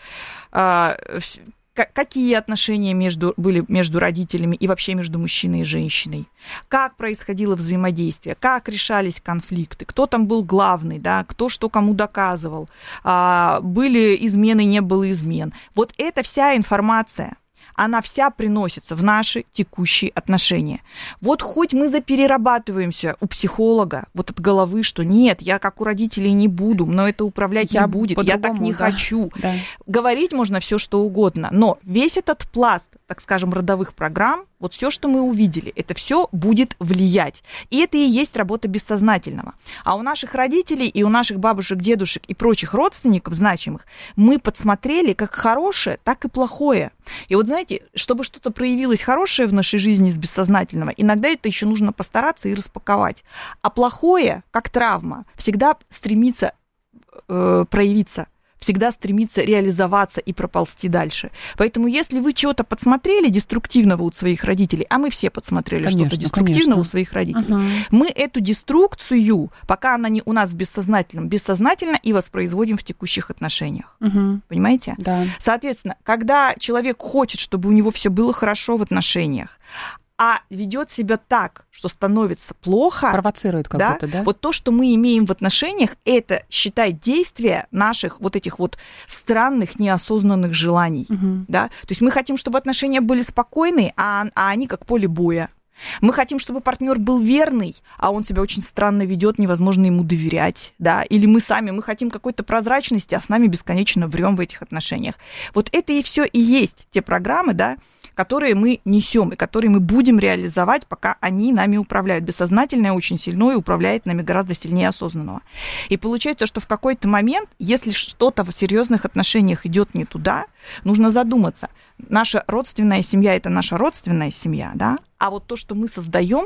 какие отношения были между родителями и вообще между мужчиной и женщиной, как происходило взаимодействие, как решались конфликты, кто там был главный, да, кто что кому доказывал, были измены, не было измен. Вот эта вся информация, она вся приносится в наши текущие отношения. Вот хоть мы заперерабатываемся у психолога вот от головы, что нет, я как у родителей не буду, но это управлять не будет, я так не хочу. Да. Говорить можно все что угодно, но весь этот пласт, так скажем, родовых программ, вот все, что мы увидели, это все будет влиять. И это и есть работа бессознательного. А у наших родителей и у наших бабушек, дедушек и прочих родственников значимых мы подсмотрели как хорошее, так и плохое. И вот знаете, чтобы что-то проявилось хорошее в нашей жизни из бессознательного, иногда это еще нужно постараться и распаковать. А плохое, как травма, всегда стремится проявиться, всегда стремится реализоваться и проползти дальше. Поэтому если вы чего-то подсмотрели деструктивного у своих родителей, а мы все подсмотрели что-то деструктивного у своих родителей, мы эту деструкцию, пока она не у нас в бессознательном, бессознательно и воспроизводим в текущих отношениях. Понимаете? Да. Соответственно, когда человек хочет, чтобы у него все было хорошо в отношениях, а ведет себя так, что становится плохо. Провоцирует как будто, да? Вот то, что мы имеем в отношениях, это, считай, действие наших вот этих вот странных, неосознанных желаний. Да? То есть мы хотим, чтобы отношения были спокойные, а они как поле боя. Мы хотим, чтобы партнер был верный, а он себя очень странно ведет, невозможно ему доверять, да, или мы хотим какой-то прозрачности, а с нами бесконечно врем в этих отношениях. Вот это и все и есть те программы, да, которые мы несем и которые мы будем реализовать, пока они нами управляют. Бессознательное очень сильно и управляет нами гораздо сильнее осознанного. И получается, что в какой-то момент, если что-то в серьезных отношениях идет не туда, нужно задуматься. Наша родственная семья – это наша родственная семья, да? А вот то, что мы создаем,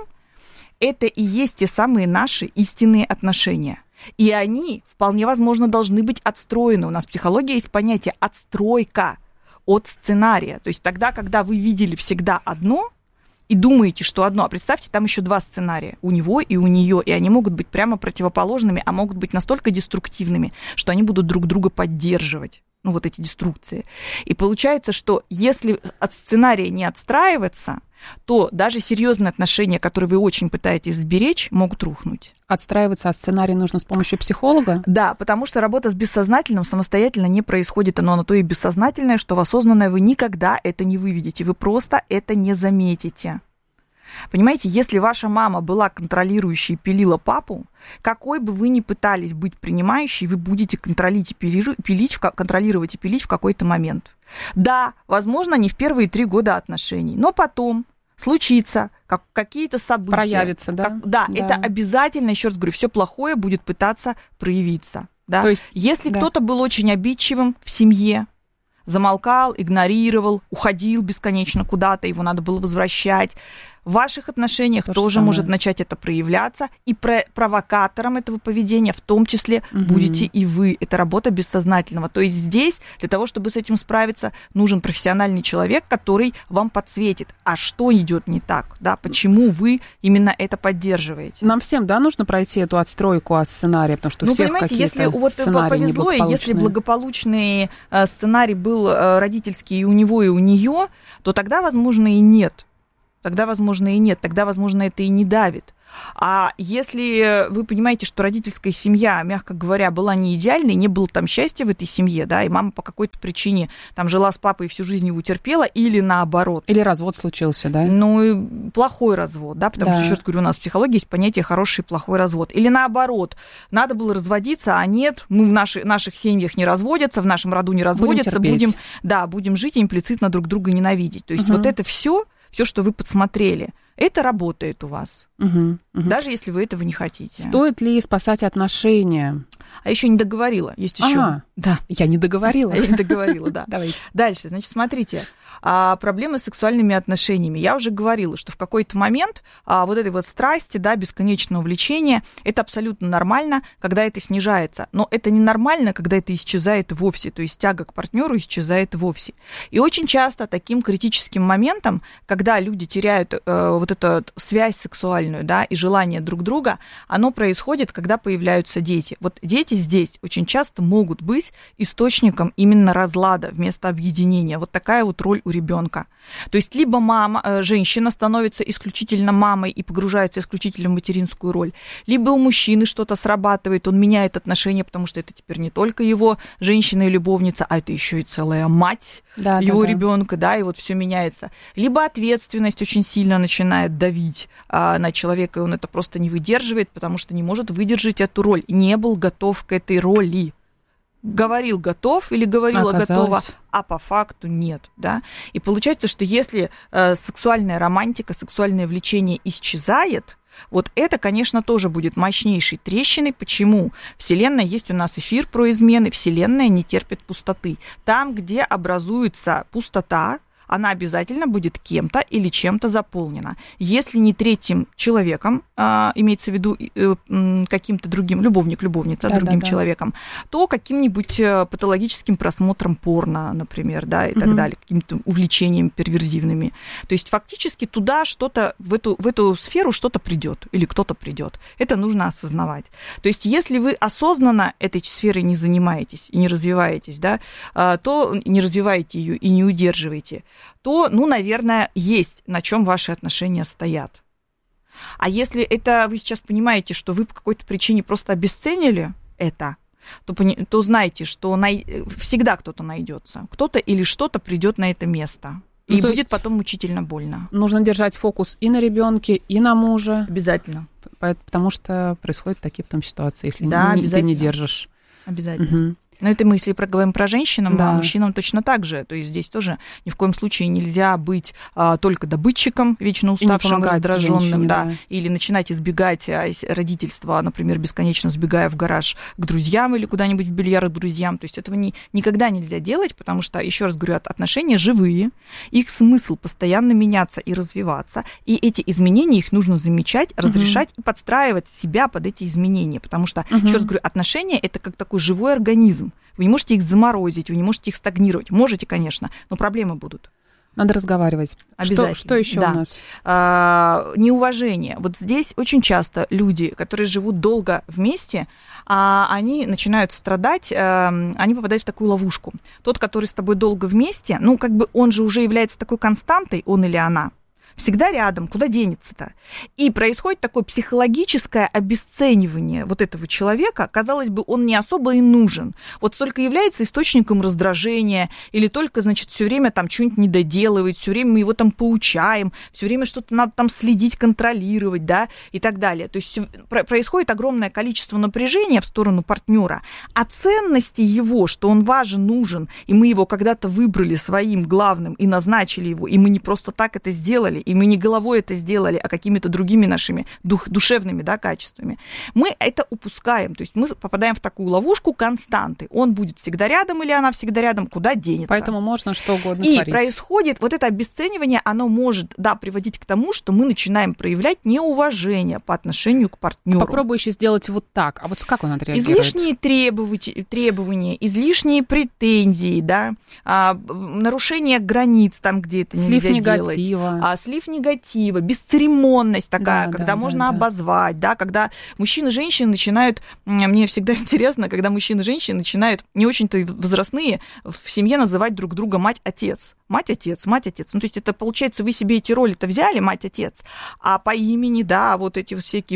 это и есть те самые наши истинные отношения. И они, вполне возможно, должны быть отстроены. У нас в психологии есть понятие «отстройка» от сценария. То есть тогда, когда вы видели всегда одно и думаете, что одно, а представьте, там еще 2 сценария, у него и у нее, и они могут быть прямо противоположными, а могут быть настолько деструктивными, что они будут друг друга поддерживать. Ну, вот эти деструкции. И получается, что если от сценария не отстраиваться, то даже серьезные отношения, которые вы очень пытаетесь сберечь, могут рухнуть. Отстраиваться от сценария нужно с помощью психолога? Да, потому что работа с бессознательным самостоятельно не происходит. Оно на то и бессознательное, что в осознанное вы никогда это не выведете. Вы просто это не заметите. Понимаете, если ваша мама была контролирующей и пилила папу, какой бы вы ни пытались быть принимающей, вы будете контролировать и пилить в какой-то момент. Да, возможно, не в первые 3 года отношений, но потом, случится, какие-то события. Проявится, да? Да, это обязательно, еще раз говорю, все плохое будет пытаться проявиться. Да? То есть, если кто-то был очень обидчивым в семье, замолкал, игнорировал, уходил бесконечно куда-то, его надо было возвращать, в ваших отношениях тоже может начать это проявляться, и провокатором этого поведения в том числе будете и вы. Это работа бессознательного. То есть здесь для того, чтобы с этим справиться, нужен профессиональный человек, который вам подсветит, а что идет не так, да, почему вы именно это поддерживаете. Нам всем, да, нужно пройти эту отстройку от сценария, потому что у всех понимаете, какие-то если вот повезло, и если благополучный сценарий был родительский и у него, и у нее, то тогда, возможно, и нет. Тогда, возможно, это и не давит. А если вы понимаете, что родительская семья, мягко говоря, была не идеальной, не было там счастья в этой семье, да, и мама по какой-то причине там жила с папой и всю жизнь его терпела, или наоборот. Или развод случился, да? Ну, плохой развод, да, потому что, еще раз говорю, у нас в психологии есть понятие хороший и плохой развод. Или наоборот, надо было разводиться, а нет, мы в наших семьях не разводятся, в нашем роду не разводятся, будем жить и имплицитно друг друга ненавидеть. То есть вот это все, что вы подсмотрели, это работает у вас, даже если вы этого не хотите. Стоит ли спасать отношения? А еще не договорила, есть еще. Да, я не договорила. Я не договорила, да. Давайте. Дальше, значит, смотрите, проблемы с сексуальными отношениями. Я уже говорила, что в какой-то момент вот этой вот страсти, да, бесконечного влечения, это абсолютно нормально, когда это снижается. Но это ненормально, когда это исчезает вовсе, то есть тяга к партнеру исчезает вовсе. И очень часто таким критическим моментом, когда люди теряют вот эту связь сексуальную, да, и желание друг друга, оно происходит, когда появляются дети. Вот дети здесь очень часто могут быть источником именно разлада вместо объединения. Вот такая вот роль у ребенка. То есть либо женщина становится исключительно мамой и погружается исключительно в материнскую роль, либо у мужчины что-то срабатывает, он меняет отношения, потому что это теперь не только его женщина и любовница, а это еще и целая мать его ребенка, да, и вот все меняется. Либо ответственность очень сильно начинает давить на человека, и он это просто не выдерживает, потому что не может выдержать эту роль, не был готов к этой роли. Говорил готов или говорила готова, а по факту нет, да. И получается, что если сексуальная романтика, сексуальное влечение исчезает, вот это, конечно, тоже будет мощнейшей трещиной. Почему? Вселенная, есть у нас эфир про измены, Вселенная не терпит пустоты. Там, где образуется пустота, она обязательно будет кем-то или чем-то заполнена. Если не третьим человеком, имеется в виду каким-то другим, любовница другим человеком, то каким-нибудь патологическим просмотром порно, например, да, и так далее, какими-то увлечениями перверзивными. То есть фактически туда что-то, в эту сферу что-то придет, или кто-то придет. Это нужно осознавать. То есть если вы осознанно этой сферой не занимаетесь и не развиваетесь, да, то не развиваете ее и не удерживаете, то, наверное, есть на чем ваши отношения стоят. А если это вы сейчас понимаете, что вы по какой-то причине просто обесценили это, то знайте, что всегда кто-то найдется, кто-то или что-то придет на это место. И будет потом мучительно больно. Нужно держать фокус и на ребенке, и на муже. Обязательно. Потому что происходят такие потом ситуации, если ты не держишь. Обязательно. Но это мы, если говорим про женщинам, а мужчинам точно так же. То есть здесь тоже ни в коем случае нельзя быть только добытчиком, вечно уставшим и раздраженным, или начинать избегать родительства, например, бесконечно сбегая в гараж к друзьям или куда-нибудь в бильярд к друзьям. То есть этого никогда нельзя делать, потому что, еще раз говорю, отношения живые, их смысл постоянно меняться и развиваться, и эти изменения, их нужно замечать, разрешать и подстраивать себя под эти изменения, потому что, еще раз говорю, отношения – это как такой живой организм. Вы не можете их заморозить, вы не можете их стагнировать. Можете, конечно, но проблемы будут. Надо разговаривать. Обязательно. Что еще у нас? Неуважение. Вот здесь очень часто люди, которые живут долго вместе, они начинают страдать, они попадают в такую ловушку. Тот, который с тобой долго вместе, он же уже является такой константой, он или она, всегда рядом, куда денется-то? И происходит такое психологическое обесценивание вот этого человека. Казалось бы, он не особо и нужен. Вот только является источником раздражения, или только, значит, все время там что-нибудь недоделывает, все время мы его там поучаем, все время что-то надо там следить, контролировать, да, и так далее. То есть происходит огромное количество напряжения в сторону партнера, а ценности его, что он важен, нужен, и мы его когда-то выбрали своим главным и назначили его, и мы не просто так это сделали, и мы не головой это сделали, а какими-то другими нашими душевными, да, качествами, мы это упускаем. То есть мы попадаем в такую ловушку константы. Он будет всегда рядом или она всегда рядом, куда денется. Поэтому можно что угодно и творить. И происходит вот это обесценивание, оно может, да, приводить к тому, что мы начинаем проявлять неуважение по отношению к партнеру. Попробуй еще сделать вот так. А вот как он отреагирует? Излишние требования, излишние претензии, да, нарушение границ там, где это слив нельзя делать. Слив негатива, бесцеремонность такая, когда можно обозвать, да, когда мужчины и женщины начинают, мне всегда интересно, когда мужчины и женщины начинают, не очень-то возрастные, в семье называть друг друга мать-отец. Мать-отец, мать-отец. Ну, то есть это, получается, вы себе эти роли-то взяли, мать-отец, а по имени, да, вот эти всякие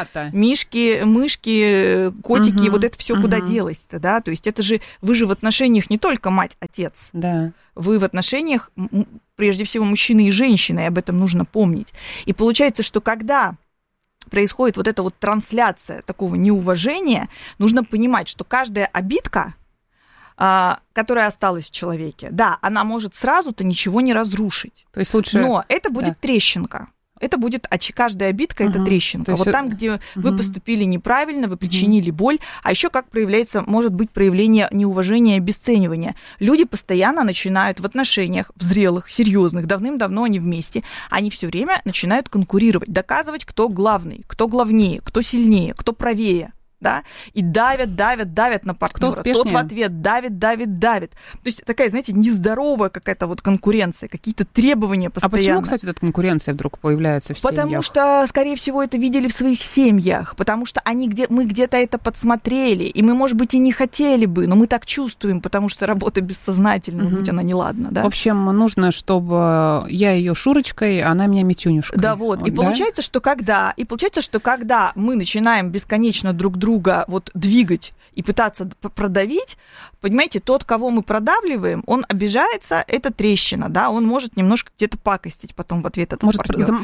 мышки, котики, вот это все куда делось-то, да? То есть это же, вы же в отношениях не только мать-отец. Да. Вы в отношениях, прежде всего, мужчины и женщины, и об этом нужно помнить. И получается, что когда происходит вот эта вот трансляция такого неуважения, нужно понимать, что каждая обидка, которая осталась в человеке, да, она может сразу-то ничего не разрушить. То есть лучше... Но это будет трещинка. Это будет, каждая обидка это трещинка. Вот там, где вы поступили неправильно, вы причинили боль, а еще как проявляется, может быть проявление неуважения и обесценивания. Люди постоянно начинают в отношениях, в зрелых, серьезных, давным-давно они вместе, они все время начинают конкурировать, доказывать, кто главный, кто главнее, кто сильнее, кто правее. Да, и давят на партнера. Тот в ответ давит. То есть такая, знаете, нездоровая какая-то вот конкуренция, какие-то требования постоянно. А почему, кстати, эта конкуренция вдруг появляется в семьях? Потому что, скорее всего, это видели в своих семьях, потому что мы где-то это подсмотрели, и мы, может быть, и не хотели бы, но мы так чувствуем, потому что работа бессознательная, будь она неладна. Да? В общем, нужно, чтобы я ее Шурочкой, а она меня Митюнюшкой. Да, вот. И получается, что когда мы начинаем бесконечно друг друга вот двигать и пытаться продавить, понимаете, тот, кого мы продавливаем, он обижается, это трещина, да, он может немножко где-то пакостить потом в ответ этот партнер.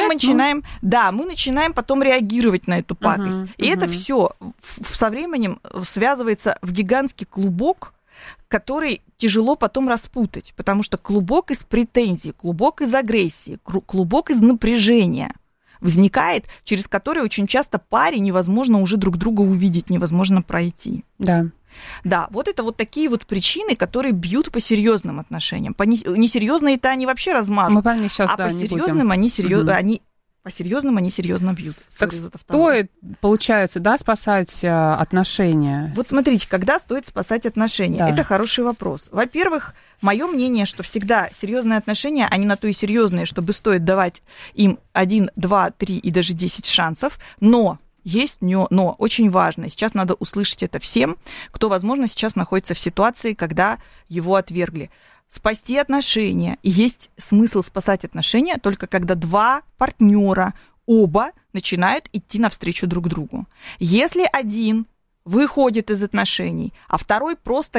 Мы начинаем потом реагировать на эту пакость. И это все со временем связывается в гигантский клубок, который тяжело потом распутать, потому что клубок из претензий, клубок из агрессии, клубок из напряжения возникает, через который очень часто паре невозможно уже друг друга увидеть, невозможно пройти. Да. Да, вот это вот такие вот причины, которые бьют по серьезным отношениям. По несерьезные-то они вообще размажут, по серьезным они серьезно, по-серьезному они серьезно бьют. Так стоит, получается, да, спасать отношения? Вот смотрите, когда стоит спасать отношения? Да. Это хороший вопрос. Во-первых, мое мнение, что всегда серьезные отношения, они на то и серьезные, чтобы стоит давать им 1, 2, 3 и даже 10 шансов, но есть но очень важно. Сейчас надо услышать это всем, кто, возможно, сейчас находится в ситуации, когда его отвергли. Спасти отношения. И есть смысл спасать отношения только когда два партнера, оба начинают идти навстречу друг другу. Если один выходит из отношений, а второй просто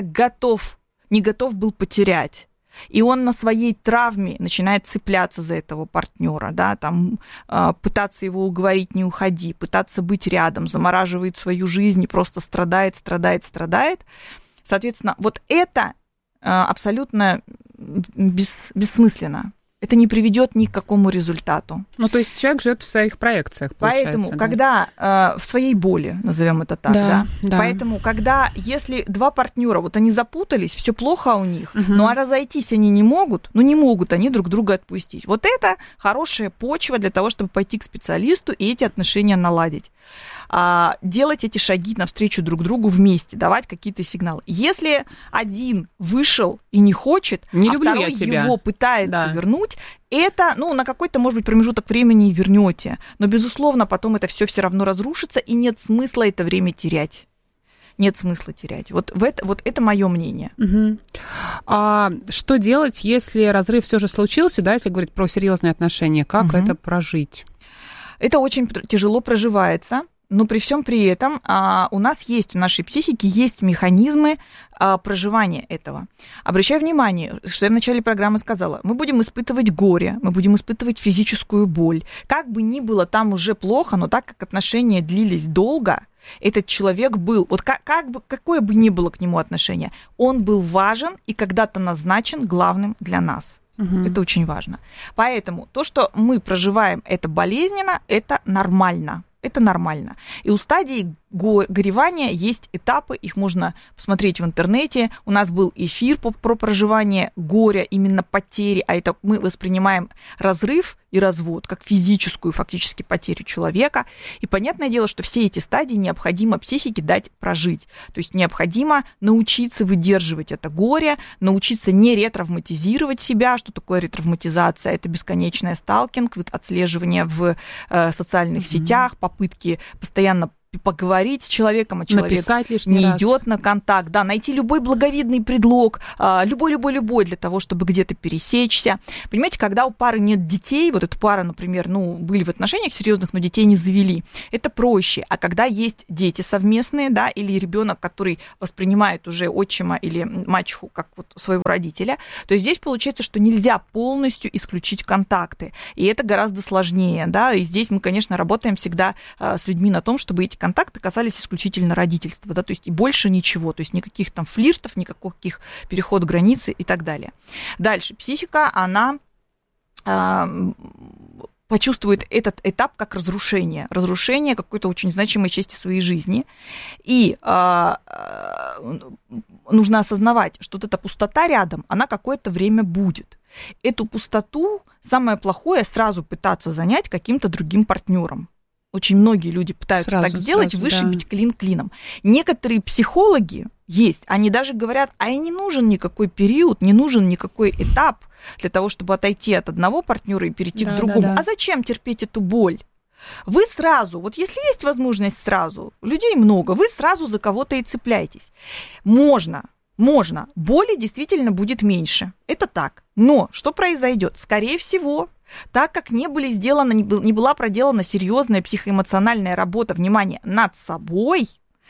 не готов был потерять, и он на своей травме начинает цепляться за этого партнера, да, там, пытаться его уговорить, не уходи, пытаться быть рядом, замораживает свою жизнь и просто страдает. Соответственно, вот это абсолютно бессмысленно. Это не приведет ни к какому результату. Ну, то есть человек живет в своих проекциях, поэтому, когда в своей боли, назовем это так, да. Поэтому, если два партнера, вот они запутались, все плохо у них, ну а разойтись они не могут они друг друга отпустить. Вот это хорошая почва для того, чтобы пойти к специалисту и эти отношения наладить. Делать эти шаги навстречу друг другу вместе, давать какие-то сигналы. Если один вышел и не хочет, второй его пытается вернуть, это, на какой-то, может быть, промежуток времени вернете. Но, безусловно, потом это все равно разрушится, и нет смысла это время терять. Нет смысла терять. Вот это мое мнение. А что делать, если разрыв все же случился, да, если говорить про серьезные отношения, как это прожить? Это очень тяжело проживается. Но при всем при этом у нашей психики есть механизмы проживания этого. Обращаю внимание, что я в начале программы сказала, мы будем испытывать горе, мы будем испытывать физическую боль. Как бы ни было там уже плохо, но так как отношения длились долго, этот человек был, вот какое бы ни было к нему отношение, он был важен и когда-то назначен главным для нас. Это очень важно. Поэтому то, что мы проживаем, это болезненно, это нормально. Это нормально. И у стадии горевания есть этапы, их можно посмотреть в интернете. У нас был эфир про проживание горя, именно потери, а это мы воспринимаем разрыв и развод как физическую фактически потерю человека. И понятное дело, что все эти стадии необходимо психике дать прожить. То есть необходимо научиться выдерживать это горе, научиться не ретравматизировать себя. Что такое ретравматизация? Это бесконечный сталкинг, отслеживание в социальных сетях, попытки постоянно поговорить с человеком, а человек не идет на контакт, да, найти любой благовидный предлог, любой для того, чтобы где-то пересечься. Понимаете, когда у пары нет детей, вот эта пара, например, были в отношениях серьезных, но детей не завели, это проще. А когда есть дети совместные, да, или ребенок, который воспринимает уже отчима или мачеху как вот своего родителя, то здесь получается, что нельзя полностью исключить контакты. И это гораздо сложнее, да, и здесь мы, конечно, работаем всегда с людьми на том, чтобы эти контакты касались исключительно родительства, да, то есть и больше ничего, то есть никаких там флиртов, никаких переходов границы и так далее. Дальше. Психика, она почувствует этот этап как разрушение какой-то очень значимой части своей жизни. И нужно осознавать, что вот эта пустота рядом, она какое-то время будет. Эту пустоту самое плохое сразу пытаться занять каким-то другим партнером. Очень многие люди пытаются так сделать, вышибить клин клином. Некоторые психологи есть, они даже говорят, и не нужен никакой период, не нужен никакой этап для того, чтобы отойти от одного партнера и перейти к другому. А зачем терпеть эту боль? Вы сразу, вот если есть возможность сразу, людей много, вы сразу за кого-то и цепляетесь. Можно, боли действительно будет меньше, это так. Но что произойдет? Скорее всего, так как не была проделана серьезная психоэмоциональная работа, внимание, над собой,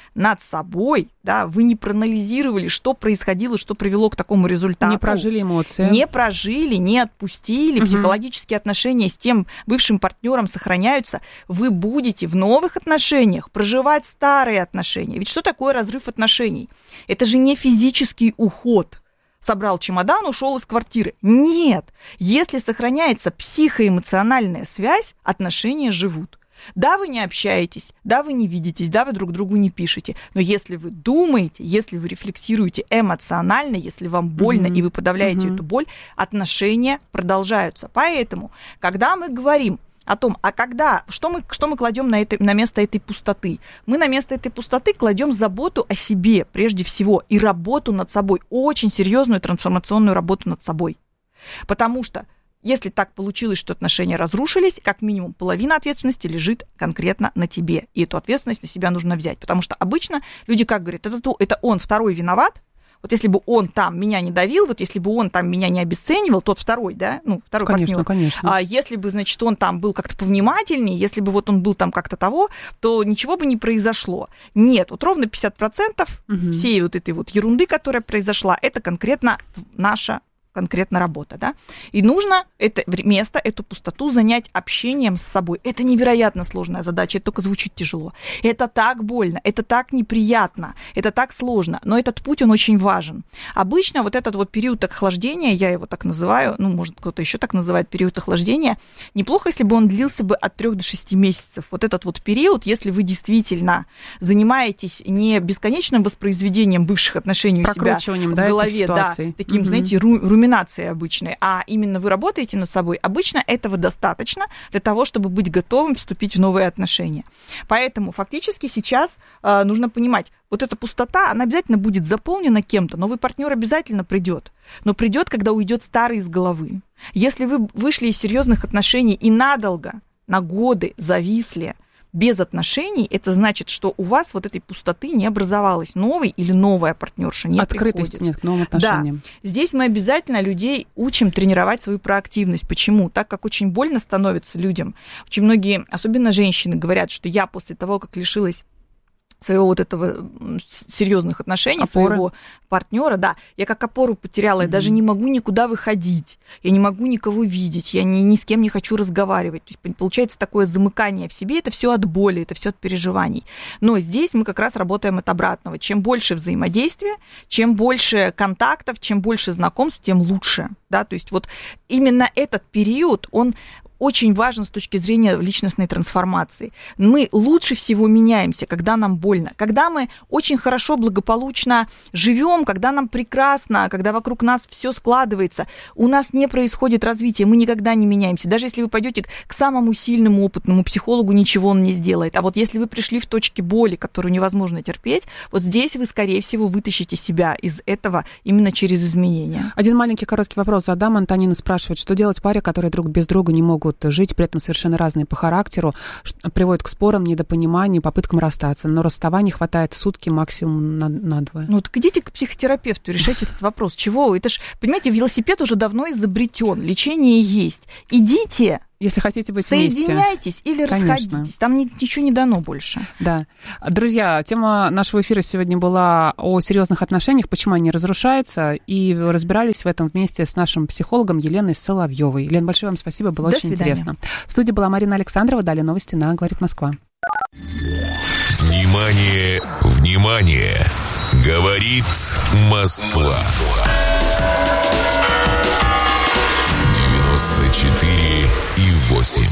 да, вы не проанализировали, что происходило, что привело к такому результату. Не прожили эмоции. Не отпустили, психологические отношения с тем бывшим партнером сохраняются, вы будете в новых отношениях проживать старые отношения. Ведь что такое разрыв отношений? Это же не физический уход. Собрал чемодан, ушел из квартиры. Нет. Если сохраняется психоэмоциональная связь, отношения живут. Да, вы не общаетесь, да, вы не видитесь, да, вы друг другу не пишете, но если вы думаете, если вы рефлексируете эмоционально, если вам больно и вы подавляете эту боль, отношения продолжаются. Поэтому, когда мы говорим о том, что мы кладем на место этой пустоты? Мы на место этой пустоты кладем заботу о себе прежде всего и работу над собой, очень серьезную трансформационную работу над собой. Потому что если так получилось, что отношения разрушились, как минимум половина ответственности лежит конкретно на тебе. И эту ответственность на себя нужно взять. Потому что обычно люди как говорят, это он второй виноват. Вот если бы он там меня не давил, вот если бы он там меня не обесценивал, тот второй, да, второй партнер. Конечно. А если бы, значит, он там был как-то повнимательнее, если бы вот он был там как-то того, то ничего бы не произошло. Нет, вот ровно 50% всей вот этой вот ерунды, которая произошла, это конкретно наша работа, да, и нужно это место, эту пустоту занять общением с собой. Это невероятно сложная задача, это только звучит тяжело. Это так больно, это так неприятно, это так сложно, но этот путь, он очень важен. Обычно вот этот вот период охлаждения, я его так называю, может, кто-то еще так называет период охлаждения, неплохо, если бы он длился бы от 3 до 6 месяцев. Вот этот вот период, если вы действительно занимаетесь не бесконечным воспроизведением бывших отношений у себя в голове, да, таким, знаете, руминацией обычной, а именно вы работаете над собой, обычно этого достаточно для того, чтобы быть готовым вступить в новые отношения. Поэтому фактически сейчас нужно понимать, вот эта пустота, она обязательно будет заполнена кем-то, новый партнер обязательно придет, но придет, когда уйдет старый из головы. Если вы вышли из серьезных отношений и надолго, на годы зависли без отношений, это значит, что у вас вот этой пустоты не образовалось. Новый или новая партнерша не приходит. Открытости нет к новым отношениям. Да. Здесь мы обязательно людей учим тренировать свою проактивность. Почему? Так как очень больно становится людям. Очень многие, особенно женщины, говорят, что я после того, как лишилась своего вот этого серьезных отношений, своего партнера, да, я как опору потеряла, я даже не могу никуда выходить, я не могу никого видеть, я ни с кем не хочу разговаривать. То есть получается такое замыкание в себе, это все от боли, это все от переживаний. Но здесь мы как раз работаем от обратного. Чем больше взаимодействия, чем больше контактов, чем больше знакомств, тем лучше. Да? То есть вот именно этот период, он очень важен с точки зрения личностной трансформации. Мы лучше всего меняемся, когда нам больно, когда мы очень хорошо, благополучно живем, когда нам прекрасно, когда вокруг нас все складывается, у нас не происходит развития, мы никогда не меняемся. Даже если вы пойдете к самому сильному, опытному психологу, ничего он не сделает. А вот если вы пришли в точки боли, которую невозможно терпеть, вот здесь вы, скорее всего, вытащите себя из этого именно через изменения. Один маленький короткий вопрос задам. Антонина спрашивает, что делать паре, которые друг без друга не могут жить, при этом совершенно разные по характеру, приводит к спорам, недопониманию, попыткам расстаться. Но расставания хватает сутки, максимум на 2. Ну, так идите к психотерапевту, решайте этот вопрос. Чего? Это ж, понимаете, велосипед уже давно изобретен, лечение есть. Идите, если хотите быть вместе. Соединяйтесь или расходитесь. Там ничего не дано больше. Да. Друзья, тема нашего эфира сегодня была о серьезных отношениях, почему они разрушаются, и разбирались в этом вместе с нашим психологом Еленой Соловьевой. Елена, большое вам спасибо, было очень интересно. В студии была Марина Александрова, далее новости на «Говорит Москва». Внимание, внимание! Говорит Москва. 94,8.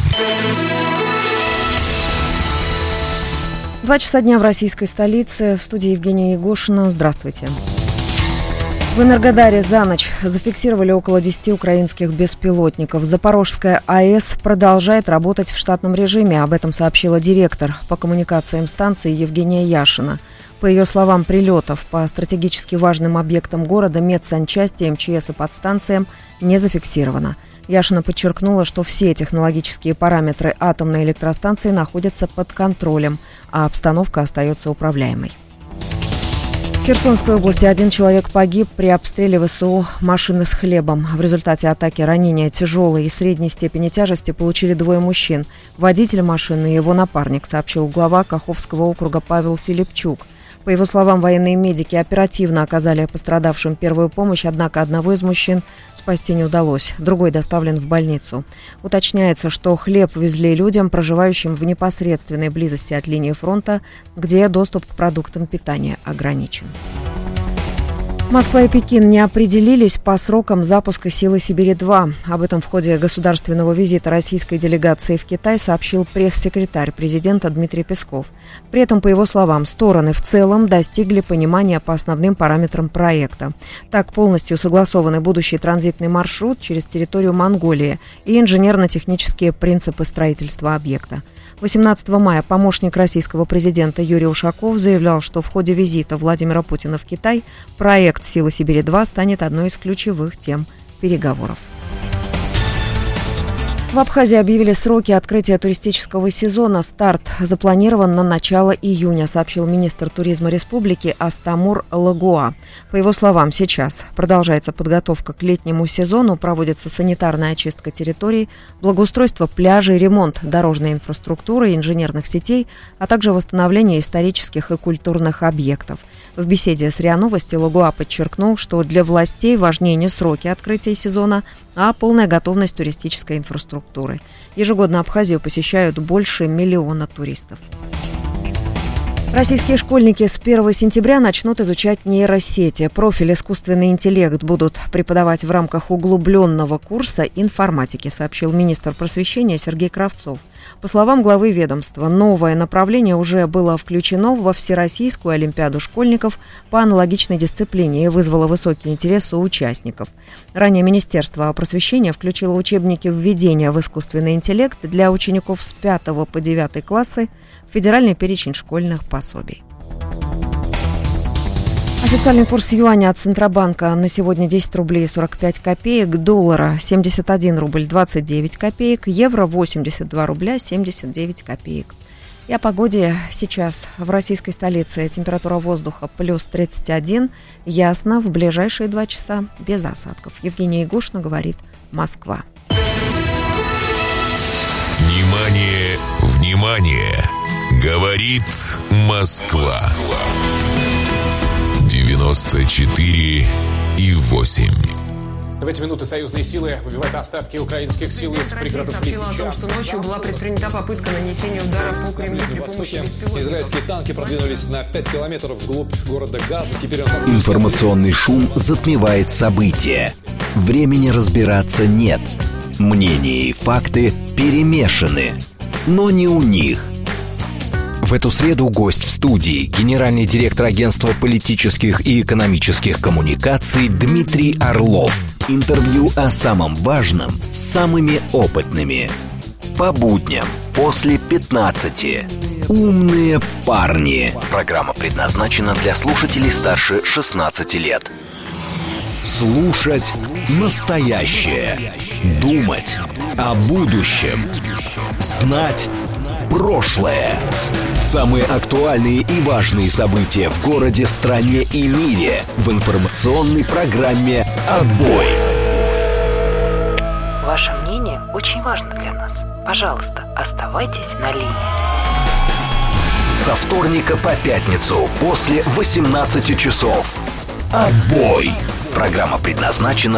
2 часа дня в российской столице. В студии Евгения Егошина. Здравствуйте. В Энергодаре за ночь зафиксировали около 10 украинских беспилотников. Запорожская АЭС продолжает работать в штатном режиме. Об этом сообщила директор по коммуникациям станции Евгения Яшина. По ее словам, прилетов по стратегически важным объектам города, медсанчасти, МЧС и подстанциям не зафиксировано. Яшина подчеркнула, что все технологические параметры атомной электростанции находятся под контролем, а обстановка остается управляемой. В Херсонской области 1 человек погиб при обстреле ВСУ машины с хлебом. В результате атаки ранения тяжелой и средней степени тяжести получили 2 мужчин. Водитель машины и его напарник, сообщил глава Каховского округа Павел Филипчук. По его словам, военные медики оперативно оказали пострадавшим первую помощь, однако одного из мужчин спасти не удалось. Другой доставлен в больницу. Уточняется, что хлеб везли людям, проживающим в непосредственной близости от линии фронта, где доступ к продуктам питания ограничен. Москва и Пекин не определились по срокам запуска «Силы Сибири-2». Об этом в ходе государственного визита российской делегации в Китай сообщил пресс-секретарь президента Дмитрий Песков. При этом, по его словам, стороны в целом достигли понимания по основным параметрам проекта. Так полностью согласованы будущий транзитный маршрут через территорию Монголии и инженерно-технические принципы строительства объекта. 18 мая помощник российского президента Юрий Ушаков заявлял, что в ходе визита Владимира Путина в Китай проект «Силы Сибири-2» станет одной из ключевых тем переговоров. В Абхазии объявили сроки открытия туристического сезона. Старт запланирован на начало июня, сообщил министр туризма республики Астамур Лагуа. По его словам, сейчас продолжается подготовка к летнему сезону, проводится санитарная очистка территорий, благоустройство пляжей, ремонт дорожной инфраструктуры, инженерных сетей, а также восстановление исторических и культурных объектов. В беседе с РИА Новости Лагуа подчеркнул, что для властей важнее не сроки открытия сезона, а полная готовность туристической инфраструктуры. Ежегодно Абхазию посещают больше 1 миллиона туристов. Российские школьники с 1 сентября начнут изучать нейросети. Профиль «Искусственный интеллект» будут преподавать в рамках углубленного курса информатики, сообщил министр просвещения Сергей Кравцов. По словам главы ведомства, новое направление уже было включено во Всероссийскую олимпиаду школьников по аналогичной дисциплине и вызвало высокий интерес у участников. Ранее Министерство просвещения включило учебники введения в искусственный интеллект для учеников с 5 по 9 классы в федеральный перечень школьных пособий. Официальный курс юаня от Центробанка на сегодня 10 рублей 45 копеек, доллара 71 рубль 29 копеек, евро 82 рубля 79 копеек. И о погоде сейчас в российской столице температура воздуха плюс 31, ясно, в ближайшие 2 часа без осадков. Евгения Егошина, говорит Москва. Внимание, внимание! Говорит Москва. 94,8. В эти минуты союзные силы выбивают остатки украинских сил из пригородов Лисичанска. Сообщила о том, что ночью была предпринята попытка нанесения удара по Кремлю при помощи беспилотников. Израильские танки продвинулись на 5 километров вглубь города Газа. Теперь Информационный шум затмевает события. Времени разбираться нет. Мнения и факты перемешаны. Но не у них. В эту среду гость в студии – генеральный директор агентства политических и экономических коммуникаций Дмитрий Орлов. Интервью о самом важном с самыми опытными. По будням после 15. Умные парни. Программа предназначена для слушателей старше 16 лет. Слушать настоящее. Думать о будущем. Знать прошлое. Самые актуальные и важные события в городе, стране и мире в информационной программе «Отбой». Ваше мнение очень важно для нас. Пожалуйста, оставайтесь на линии. Со вторника по пятницу после 18 часов. «Отбой». Программа предназначена